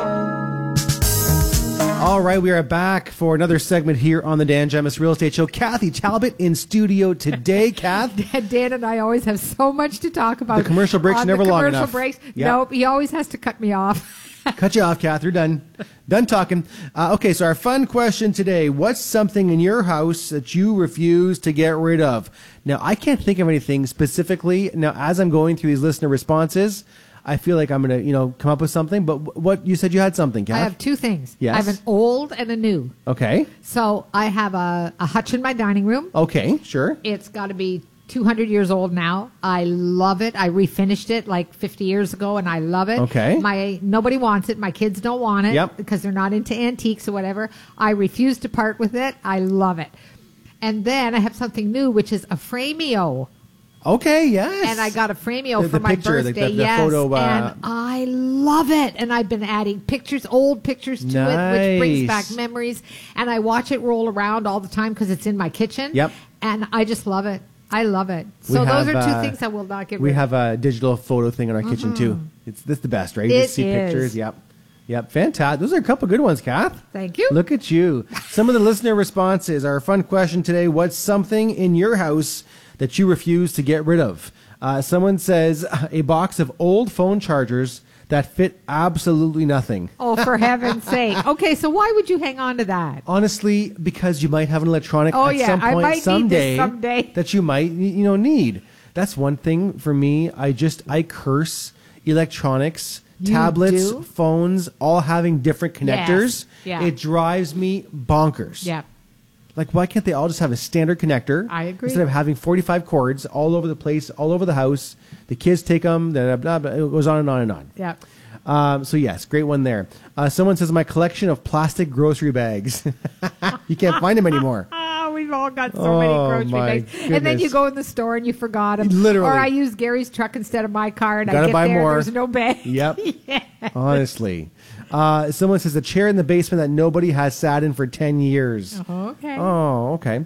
All right, we are back for another segment here on the Dan Gemis Real Estate Show. Kathy Talbot in studio today. Kath? Dan and I always have so much to talk about. The commercial breaks on never the long commercial enough. Breaks. Yep. Nope, he always has to cut me off. Cut you off, Kath. You're done. Done talking. Uh, okay, so our fun question today. What's something in your house that you refuse to get rid of? Now, I can't think of anything specifically. Now, as I'm going through these listener responses, I feel like I'm going to, you know, come up with something. But what, you said you had something, Kath? I have two things. Yes. I have an old and a new. Okay. So I have a, a hutch in my dining room. Okay, sure. It's got to be two hundred years old now. I love it. I refinished it like fifty years ago, and I love it. Okay. My nobody wants it. My kids don't want it Yep. because they're not into antiques or whatever. I refuse to part with it. I love it. And then I have something new, which is a Frameo. Okay, yes. And I got a Frameo The- for the my picture, the- birthday. the- the yes, photo, uh, and I love it. And I've been adding pictures, old pictures to it, which brings Nice. back memories. And I watch it roll around all the time because it's in my kitchen. Yep. And I just love it. I love it. So We those have, are two uh, things I will not get We rid of. have a digital photo thing in our kitchen, Mhm. too. It's this the best, right? You It just see is. pictures. Yep. Yep. Fantastic. Those are a couple good ones, Kath. Thank you. Look at you. Some of the listener responses. Our fun question today. What's something in your house that you refuse to get rid of? Uh, someone says a box of old phone chargers that fit absolutely nothing. Oh, for heaven's sake. Okay, so why would you hang on to that? Honestly, because you might have an electronic Oh, at yeah, some I point might need this someday, someday. that you might you know need. That's one thing for me. I just I curse electronics, You tablets, do? phones, all having different connectors. Yes. Yeah. It drives me bonkers. Yeah. Like, why can't they all just have a standard connector? I agree. Instead of having forty-five cords all over the place, all over the house. The kids take them, blah, blah, blah, it goes on and on and on. Yeah. Um, so, yes, great one there. Uh, someone says, my collection of plastic grocery bags. You can't find them anymore. Oh, we've all got so Oh, many grocery my bags. And then goodness. you go in the store and you forgot them. Literally. Or I use Gary's truck instead of my car and I Gotta get buy there more. and there's no bag. Yep. Yeah. Honestly. Uh, someone says, a chair in the basement that nobody has sat in for ten years. Oh, okay. Oh, okay.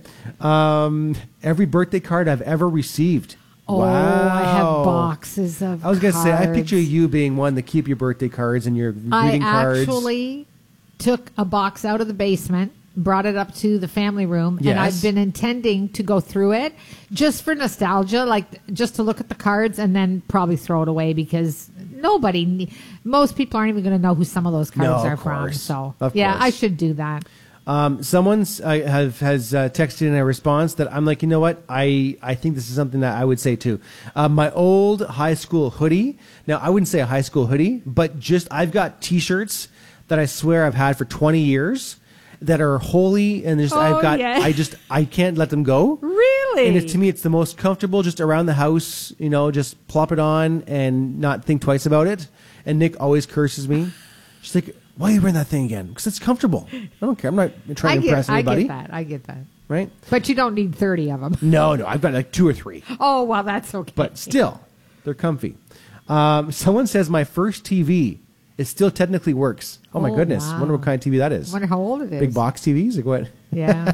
Um, every birthday card I've ever received. Oh, wow. I have boxes of I was going to say, I cards. picture you being one to keep your birthday cards and your I greeting cards. actually took a box out of the basement, brought it up to the family room, Yes. and I've been intending to go through it just for nostalgia, like just to look at the cards and then probably throw it away because nobody, ne- most people aren't even going to know who some of those cards No, of are from. course. So, Of yeah, course. I should do that. Um, someone's uh, have has uh, texted in a response that I'm like, you know what? I, I think this is something that I would say too. Uh, my old high school hoodie. Now, I wouldn't say a high school hoodie, but just I've got T-shirts that I swear I've had for twenty years that are holy, and there's Oh, I've got yeah. I just I can't let them go. Really? Really? And it's, to me, it's the most comfortable, just around the house, you know, just plop it on and not think twice about it. And Nick always curses me. She's like, why are you wearing that thing again? Because it's comfortable. I don't care. I'm not trying I to get, impress anybody. I get that. I get that. Right? But you don't need thirty of them. No, no. I've got like two or three. Oh, well, that's okay. But still, they're comfy. Um, someone says my first T V, it still technically works. Oh, my Oh, goodness. wow. Wonder what kind of T V that is. Wonder how old it is. Big box T Vs? Like what? Yeah.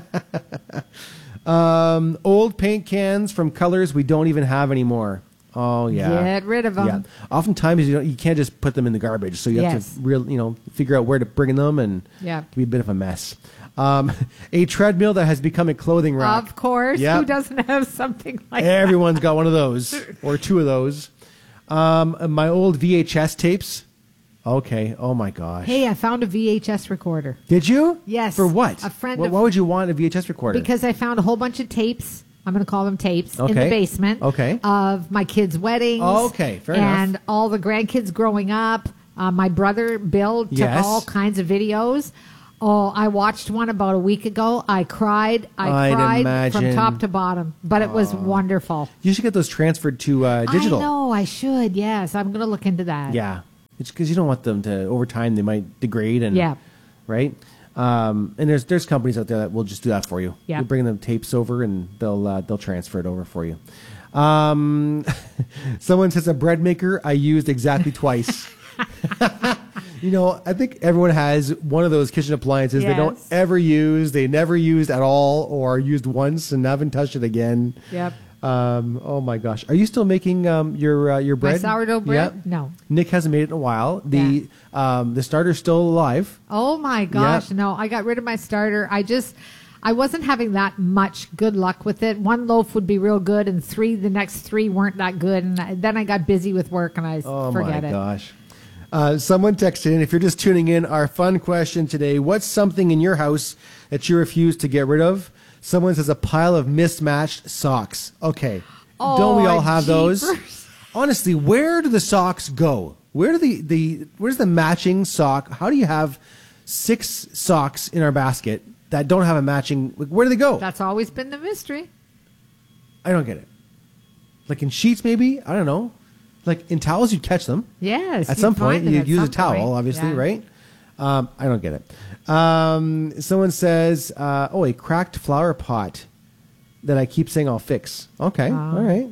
um, old paint cans from colors we don't even have anymore. Oh, yeah. Get rid of them. Yeah. Oftentimes, you don't, you can't just put them in the garbage. So you have Yes. to real, you know, figure out where to bring them, and Yeah. it can be a bit of a mess. Um, a treadmill that has become a clothing rack. Of course. Yep. Who doesn't have something like Everyone's got one of those or two of those. Um, my old V H S tapes. Okay. Oh my gosh. that? Hey, I found a V H S recorder. Did you? Yes. For what? A friend Why, of- why would you want a V H S recorder? Because I found a whole bunch of tapes. I'm going to call them tapes in Okay. the basement. Okay. Of my kids' weddings. Oh, okay. Fair and enough. all the grandkids growing up. Uh, my brother Bill took Yes. all kinds of videos. Oh, I watched one about a week ago. I cried. I I'd cried imagine. from top to bottom, but it was wonderful. You should get those transferred to uh, digital. I know. I should. Yes, I'm going to look into that. Yeah. It's because you don't want them to, over time, they might degrade. And Yeah. Right? Um, and there's there's companies out there that will just do that for you. Yeah. You bring them tapes over and they'll uh, they'll transfer it over for you. Um, someone says a bread maker I used exactly twice. You know, I think everyone has one of those kitchen appliances they don't Yes. ever use, they never used at all, or used once and haven't touched it again. Yep. Um, oh my gosh, are you still making um, your uh, your My bread? sourdough bread? Yep. No. Nick hasn't made it in a while. The um, the starter's still alive. Oh my gosh, Yep. no, I got rid of my starter. I just, I wasn't having that much good luck with it. One loaf would be real good, and three, the next three weren't that good. And I, then I got busy with work, and I Oh forget my it. gosh. Uh, someone texted in, if you're just tuning in, our fun question today, what's something in your house that you refuse to get rid of? Someone says a pile of mismatched socks. Okay. Don't we all Oh, have those? jeepers. Honestly, where do the socks go? Where do the, the where's the matching sock? How do you have six socks in our basket that don't have a matching? Like, where do they go? That's always been the mystery. I don't get it. Like in sheets, maybe? I don't know. Like in towels, you'd catch them. Yes. At you'd some find point, them you'd at use a some towel, point. obviously, Yeah. right? Um, I don't get it. Um, someone says, uh, oh, a cracked flower pot that I keep saying I'll fix. Okay. Ah. All right.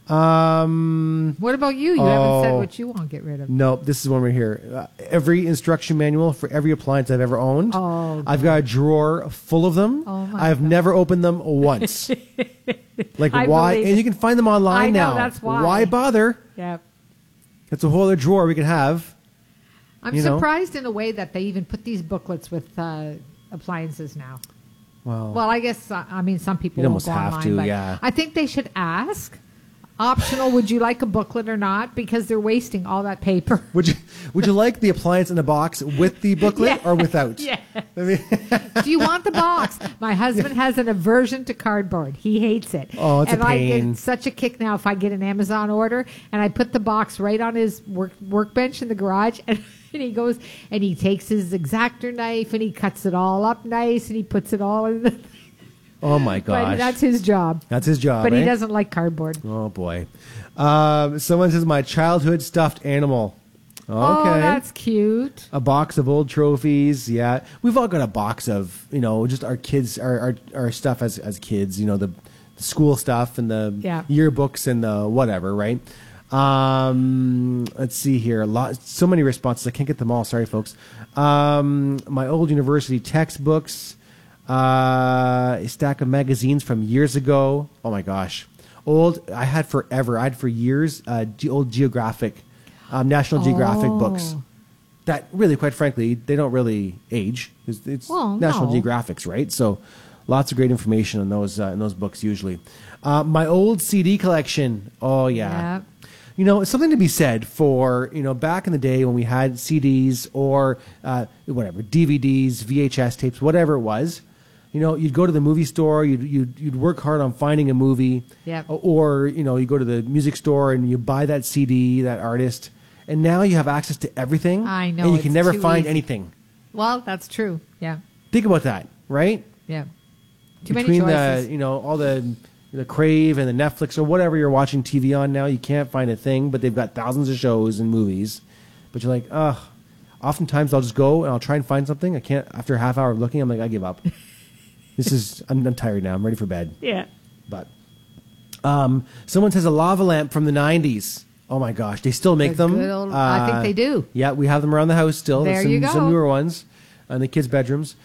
Um, What about you? You haven't said oh, what you want to get rid of. No, this is one right here. Uh, every instruction manual for every appliance I've ever owned. Oh, I've got a drawer full of them. Oh, my I've never opened them once. Like, I why? believe And it. you can find them online I know, now. that's why. Why bother? Yep. It's a whole other drawer we can have. I'm You know? surprised in a way that they even put these booklets with uh, appliances now. Well, Well, I guess, uh, I mean, some people You'd won't almost go have online, to, but yeah. I think they should ask. Optional, would you like a booklet or not? Because they're wasting all that paper. Would you would you like the appliance in the box with the booklet Yeah. or without? Yes. I mean, Do you want the box? My husband has an aversion to cardboard. He hates it. Oh, it's a and I pain. get such a kick now if I get an Amazon order and I put the box right on his work workbench in the garage and, and he goes and he takes his X-Acto knife and he cuts it all up nice and he puts it all in the oh my gosh, But that's his job. That's his job. But eh? he doesn't like cardboard. Oh boy. Um, someone says my childhood stuffed animal. Okay. Oh, that's cute. A box of old trophies. Yeah, we've all got a box of, you know, just our kids, our our, our stuff as as kids. You know, the, the school stuff and the Yeah. yearbooks and the whatever. Right. Um, let's see here. A lot, so many responses. I can't get them all. Sorry, folks. Um, my old university textbooks. Uh, a stack of magazines from years ago. Oh my gosh. Old, I had forever, I had for years, uh, ge- old Geographic, um, National Geographic Oh. books. That really, quite frankly, they don't really age. It's, it's Well, National no. Geographics, right? So lots of great information in those, uh, in those books usually. Uh, my old C D collection. Oh yeah. Yeah. You know, it's something to be said for, you know, back in the day when we had C Ds or uh, whatever, D V Ds, V H S tapes, whatever it was. You know, you'd go to the movie store, you'd, you'd, you'd work hard on finding a movie. Yep. Or, you know, you go to the music store and you buy that C D, that artist. And now you have access to everything. I know, And you it's can never too find easy. anything. Well, that's true. Yeah. Think about that, right? Yeah. Too Between many choices. the, you know, all the the Crave and the Netflix or whatever you're watching T V on now. You can't find a thing, but they've got thousands of shows and movies. But you're like, ugh. Oftentimes I'll just go and I'll try and find something. I can't, after a half hour of looking, I'm like, I give up. This is, I'm, I'm tired now. I'm ready for bed. Yeah. But um, someone says a lava lamp from the nineties. Oh my gosh, they still make The them. good old- I think they do. Yeah, we have them around the house still. There some, you go. Some newer ones in the kids' bedrooms.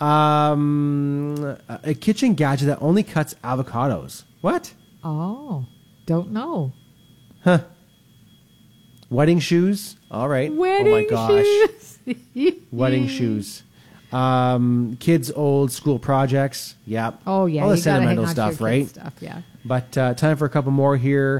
Um, a kitchen gadget that only cuts avocados. What? Oh, don't know. Huh. Wedding shoes. All right. Wedding oh my gosh. shoes. Wedding shoes. Um, kids' old school projects. Yep. Oh, yeah, All the you gotta hang sentimental on to stuff, your right? kids' stuff, yeah. But uh, time for a couple more here.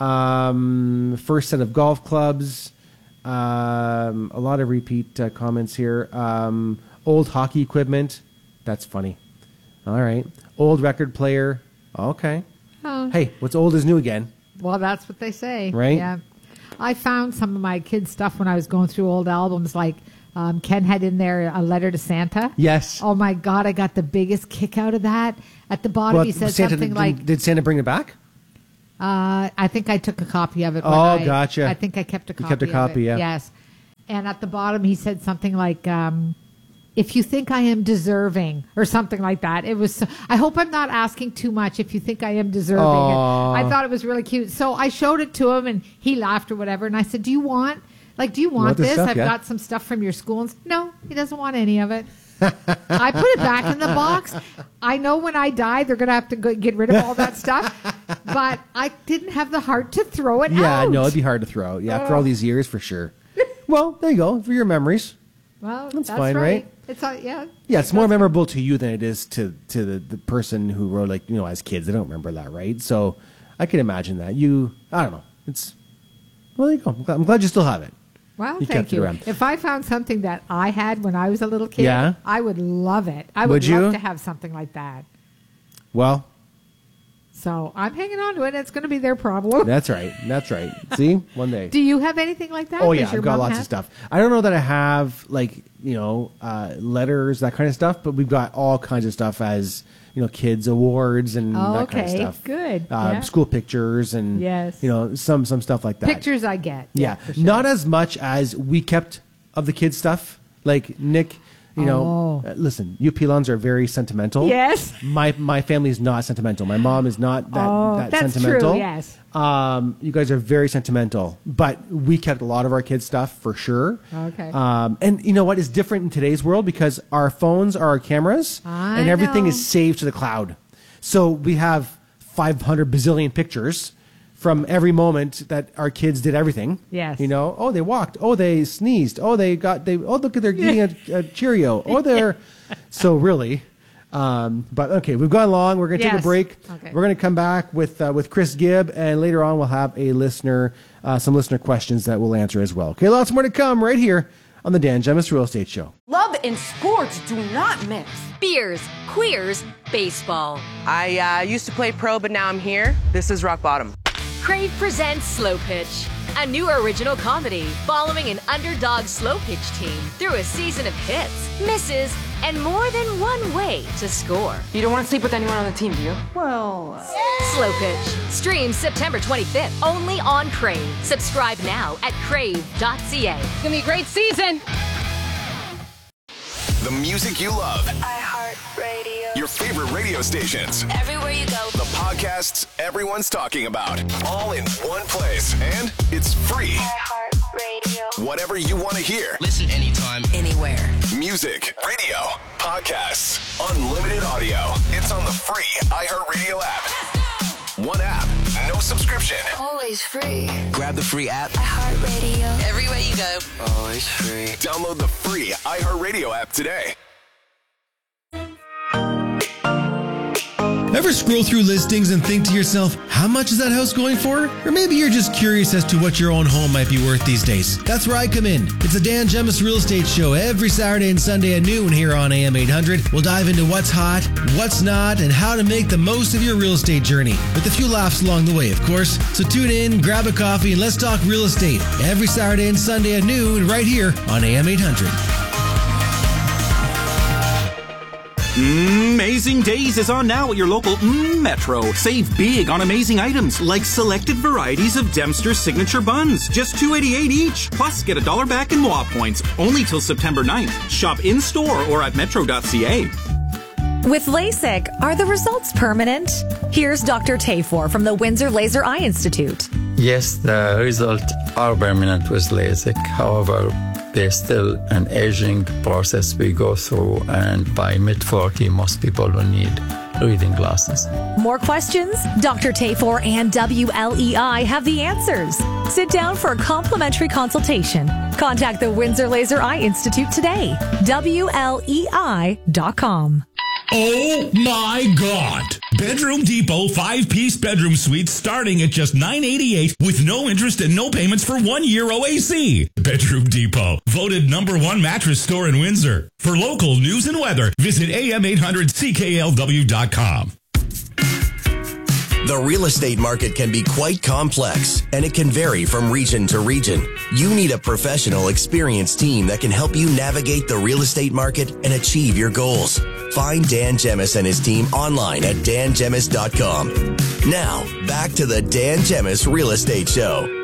Um, first set of golf clubs. Um, a lot of repeat uh, comments here. Um, old hockey equipment. That's funny. All right. Old record player. Okay. Oh. Hey, what's old is new again. Well, that's what they say. Right? Yeah. I found some of my kids' stuff when I was going through old albums, like um, Ken had in there a letter to Santa. Yes. Oh, my God. I got the biggest kick out of that. At the bottom, Well, he said Santa something did, like, did Santa bring it back? uh, I think I took a copy of it. when Oh, I, gotcha. I think I kept a You copy kept a of copy, it. yeah. Yes. And at the bottom, he said something like, um, if you think I am deserving, or something like that. It was, so, I hope I'm not asking too much if you think I am deserving. Aw. And I thought it was really cute. So I showed it to him and he laughed or whatever. And I said, do you want, like, do you want, want this this? stuff? I've Yeah. got some stuff from your school. And, no, he doesn't want any of it. I put it back in the box. I know when I die, they're going to have to go get rid of all that stuff. But I didn't have the heart to throw it Yeah, out. no, it'd be hard to throw out. Yeah, after Oh. all these years, for sure. Well, there you go. For your memories. Well, That's that's, fine, right. right? It's uh, yeah. Yeah, it's more memorable to you than it is to, to the, the person who wrote, like, you know, as kids. They don't remember that, right? So I can imagine that. You, I don't know. It's, well, there you go. I'm glad, I'm glad you still have it. Well, You thank kept it you. around. If I found something that I had when I was a little kid, Yeah? I would love it. I Would would, love you? to have something like that. Well, So I'm hanging on to it. It's going to be their problem. that's right. That's right. See? One day. Do you have anything like that? Oh Does yeah, your I've got mom lots have? of stuff. I don't know that I have like you know uh, letters, that kind of stuff, but we've got all kinds of stuff as you know kids awards and Oh, that kind of okay. stuff. Good. Uh, Yeah. School pictures and Yes. you know some some stuff like that. Pictures I get. Yeah, for sure. not as much as we kept of the kids stuff. Like Nick, you know, Oh. uh, listen, you Pilons are very sentimental. Yes. My my family is not sentimental. My mom is not that, Oh, that that's sentimental. true, yes. Um, you guys are very sentimental, but we kept a lot of our kids' stuff for sure. Okay. Um, and you know what is different in today's world because our phones are our cameras I and everything know. is saved to the cloud. So we have five hundred bazillion pictures from every moment that our kids did everything. Yes. You know, oh, they walked. Oh, they sneezed. Oh, they got, they, oh, look at they're eating a, a Cheerio. Oh, they're, so really. Um, but okay, we've gone long. We're going to take a Yes. break. Okay. We're going to come back with, uh, with Chris Gibb, and later on we'll have a listener, uh, some listener questions that we'll answer as well. Okay, lots more to come right here on the Dan Gemis Real Estate Show. Love and sports do not mix. Beers, queers, baseball. I uh, used to play pro, but now I'm here. This is rock bottom. Crave presents Slow Pitch, a new original comedy following an underdog slow pitch team through a season of hits, misses, and more than one way to score. You don't want to sleep with anyone on the team, do you? Well, Slow Pitch streams September twenty-fifth only on Crave. Subscribe now at crave dot c a. it's gonna be a great season. The music you love. iHeartRadio. Your favorite radio stations. Everywhere you go. The podcasts everyone's talking about. All in one place. And it's free. iHeartRadio. Whatever you want to hear. Listen anytime, anywhere. Music, radio, podcasts, unlimited audio. It's on the free iHeartRadio app. One app, no subscription. Always free. Grab the free app. iHeartRadio. Everywhere you go. Always free. Download the free iHeartRadio app today. Ever scroll through listings and think to yourself, how much is that house going for? Or maybe you're just curious as to what your own home might be worth these days. That's where I come in. It's the Dan Gemis Real Estate Show every Saturday and Sunday at noon here on A M eight hundred. We'll dive into what's hot, what's not, and how to make the most of your real estate journey. With a few laughs along the way, of course. So tune in, grab a coffee, and let's talk real estate every Saturday and Sunday at noon right here on A M eight hundred. Amazing Days is on now at your local mm, Metro. Save big on amazing items like selected varieties of Dempster's signature buns. Just two dollars and eighty-eight cents each. Plus, get a dollar back in M W A points. Only till September ninth. Shop in-store or at metro dot c a. With LASIK, are the results permanent? Here's Doctor Tafor from the Windsor Laser Eye Institute. Yes, the results are permanent with LASIK. However, there's still an aging process we go through, and by mid forty, most people will need reading glasses. More questions? Doctor Tafor and W L E I have the answers. Sit down for a complimentary consultation. Contact the Windsor Laser Eye Institute today. W L E I dot com. Oh my God! Bedroom Depot five-piece bedroom suite starting at just nine eighty-eight with no interest and no payments for one year O A C. Bedroom Depot, voted number one mattress store in Windsor. For local news and weather, visit A M eight hundred C K L W dot com. The real estate market can be quite complex, and it can vary from region to region. You need a professional, experienced team that can help you navigate the real estate market and achieve your goals. Find Dan Gemis and his team online at dan gemis dot com. Now, back to the Dan Gemis Real Estate Show.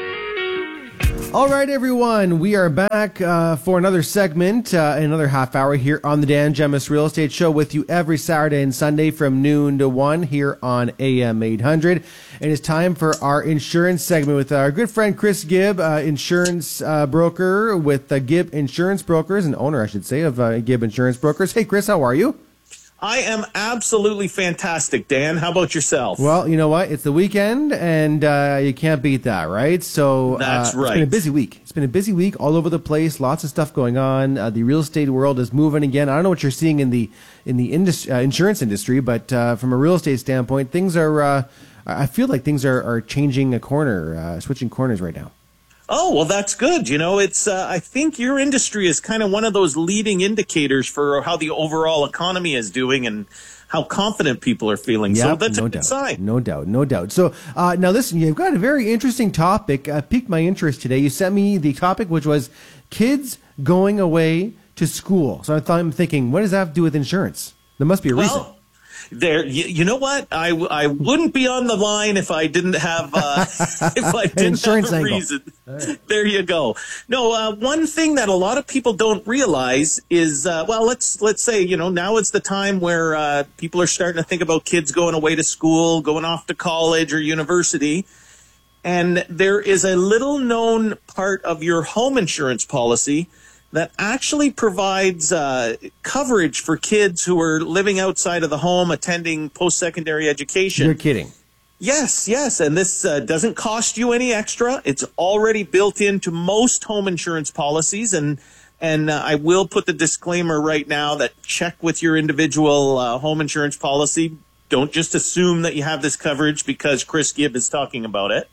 All right, everyone, we are back uh, for another segment, uh, another half hour here on the Dan Gemis Real Estate Show with you every Saturday and Sunday from noon to one here on A M eight hundred. And it's time for our insurance segment with our good friend Chris Gibb, uh, insurance uh, broker with uh, Gibb Insurance Brokers, and owner, I should say, of uh, Gibb Insurance Brokers. Hey, Chris, how are you? I am absolutely fantastic, Dan. How about yourself? Well, you know what? It's the weekend, and uh, you can't beat that, right? So that's uh, right. It's been a busy week. It's been a busy week all over the place. Lots of stuff going on. Uh, the real estate world is moving again. I don't know what you're seeing in the in the indus- uh, insurance industry, but uh, from a real estate standpoint, things are. Uh, I feel like things are, are changing a corner, uh, switching corners right now. Oh, well, that's good. You know, it's, uh, I think your industry is kind of one of those leading indicators for how the overall economy is doing and how confident people are feeling. Yep, so that's no a good doubt. sign. No doubt, no doubt. So uh, now listen, you've got a very interesting topic, uh, piqued my interest today. You sent me the topic, which was kids going away to school. So I thought, I'm thinking, what does that have to do with insurance? There must be a reason. Well, There, you, you know what? I, I wouldn't be on the line if I didn't have uh, if I didn't Insurance have a angle. reason. There you go. No, uh, one thing that a lot of people don't realize is, uh, well, let's let's say you know now is the time where uh, people are starting to think about kids going away to school, going off to college or university, and there is a little known part of your home insurance policy that actually provides uh, coverage for kids who are living outside of the home, attending post-secondary education. You're kidding. Yes, yes, and this uh, doesn't cost you any extra. It's already built into most home insurance policies, and and uh, I will put the disclaimer right now that check with your individual uh, home insurance policy. Don't just assume that you have this coverage because Chris Gibb is talking about it.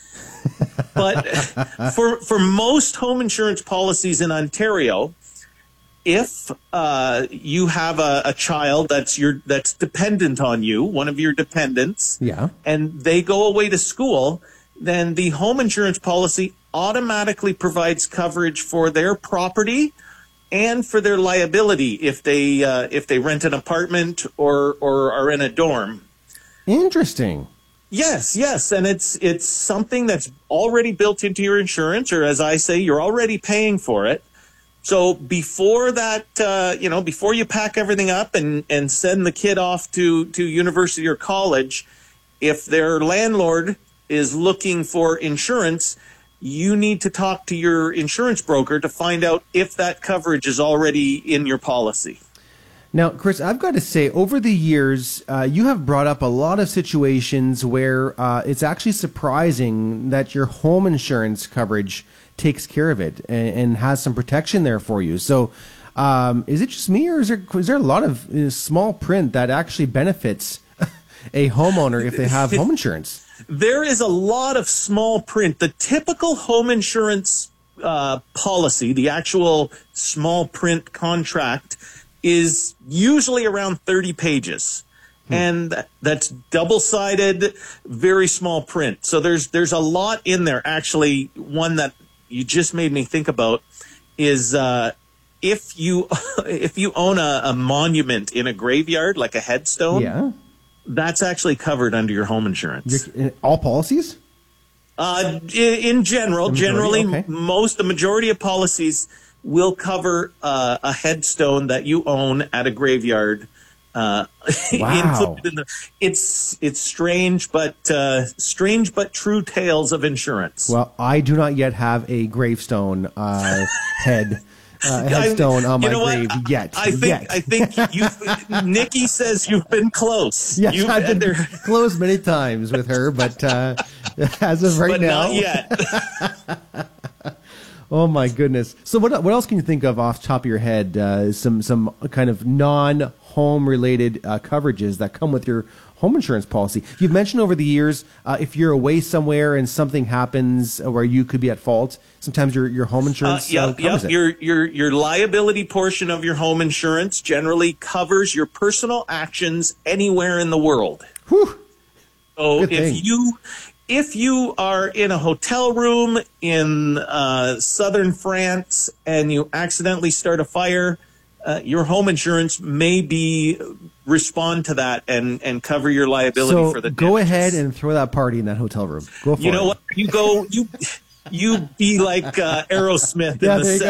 But for for most home insurance policies in Ontario, if uh, you have a, a child that's your that's dependent on you, one of your dependents, yeah, and they go away to school, then the home insurance policy automatically provides coverage for their property and for their liability if they uh, if they rent an apartment or or are in a dorm. Interesting. Yes, yes, and it's it's something that's already built into your insurance, or as I say, you're already paying for it. So before that, uh, you know, before you pack everything up and, and send the kid off to, to university or college, if their landlord is looking for insurance, you need to talk to your insurance broker to find out if that coverage is already in your policy. Now, Chris, I've got to say, over the years, uh, you have brought up a lot of situations where uh, it's actually surprising that your home insurance coverage takes care of it and, and has some protection there for you. So um, is it just me, or is there, is there a lot of uh, small print that actually benefits a homeowner if they have home insurance? There is a lot of small print. The typical home insurance uh, policy, the actual small print contract, is usually around thirty pages. Hmm. And that's double-sided, very small print. So there's there's a lot in there. Actually, one that you just made me think about is uh, if you if you own a, a monument in a graveyard, like a headstone, Yeah. that's actually covered under your home insurance. Your- all policies? Uh, in, in general, The majority? generally, Okay. most the majority of policies will cover uh, a headstone that you own at a graveyard. Uh, Wow. included in the, it's it's strange, but uh, strange but true tales of insurance. Well, I do not yet have a gravestone uh, head uh, headstone on You my know what? grave yet. I think yet. I think you. Nikki says you've been close. Yes, You've I've been there, close many times with her, but uh, as of right but now, not yet. Oh my goodness! So what what else can you think of off the top of your head? Uh, some some kind of non home related uh, coverages that come with your home insurance policy. You've mentioned over the years uh, if you're away somewhere and something happens where you could be at fault, sometimes your your home insurance Uh, yeah, uh, covers yeah. it. Your your your liability portion of your home insurance generally covers your personal actions anywhere in the world. Whew. So Good if thing. you if you are in a hotel room in uh, southern France and you accidentally start a fire, uh, your home insurance may be respond to that and and cover your liability So for the go damages. ahead and throw that party in that hotel room. Go for You know it. what? You go you you be like uh, Aerosmith Yeah, in there you the go.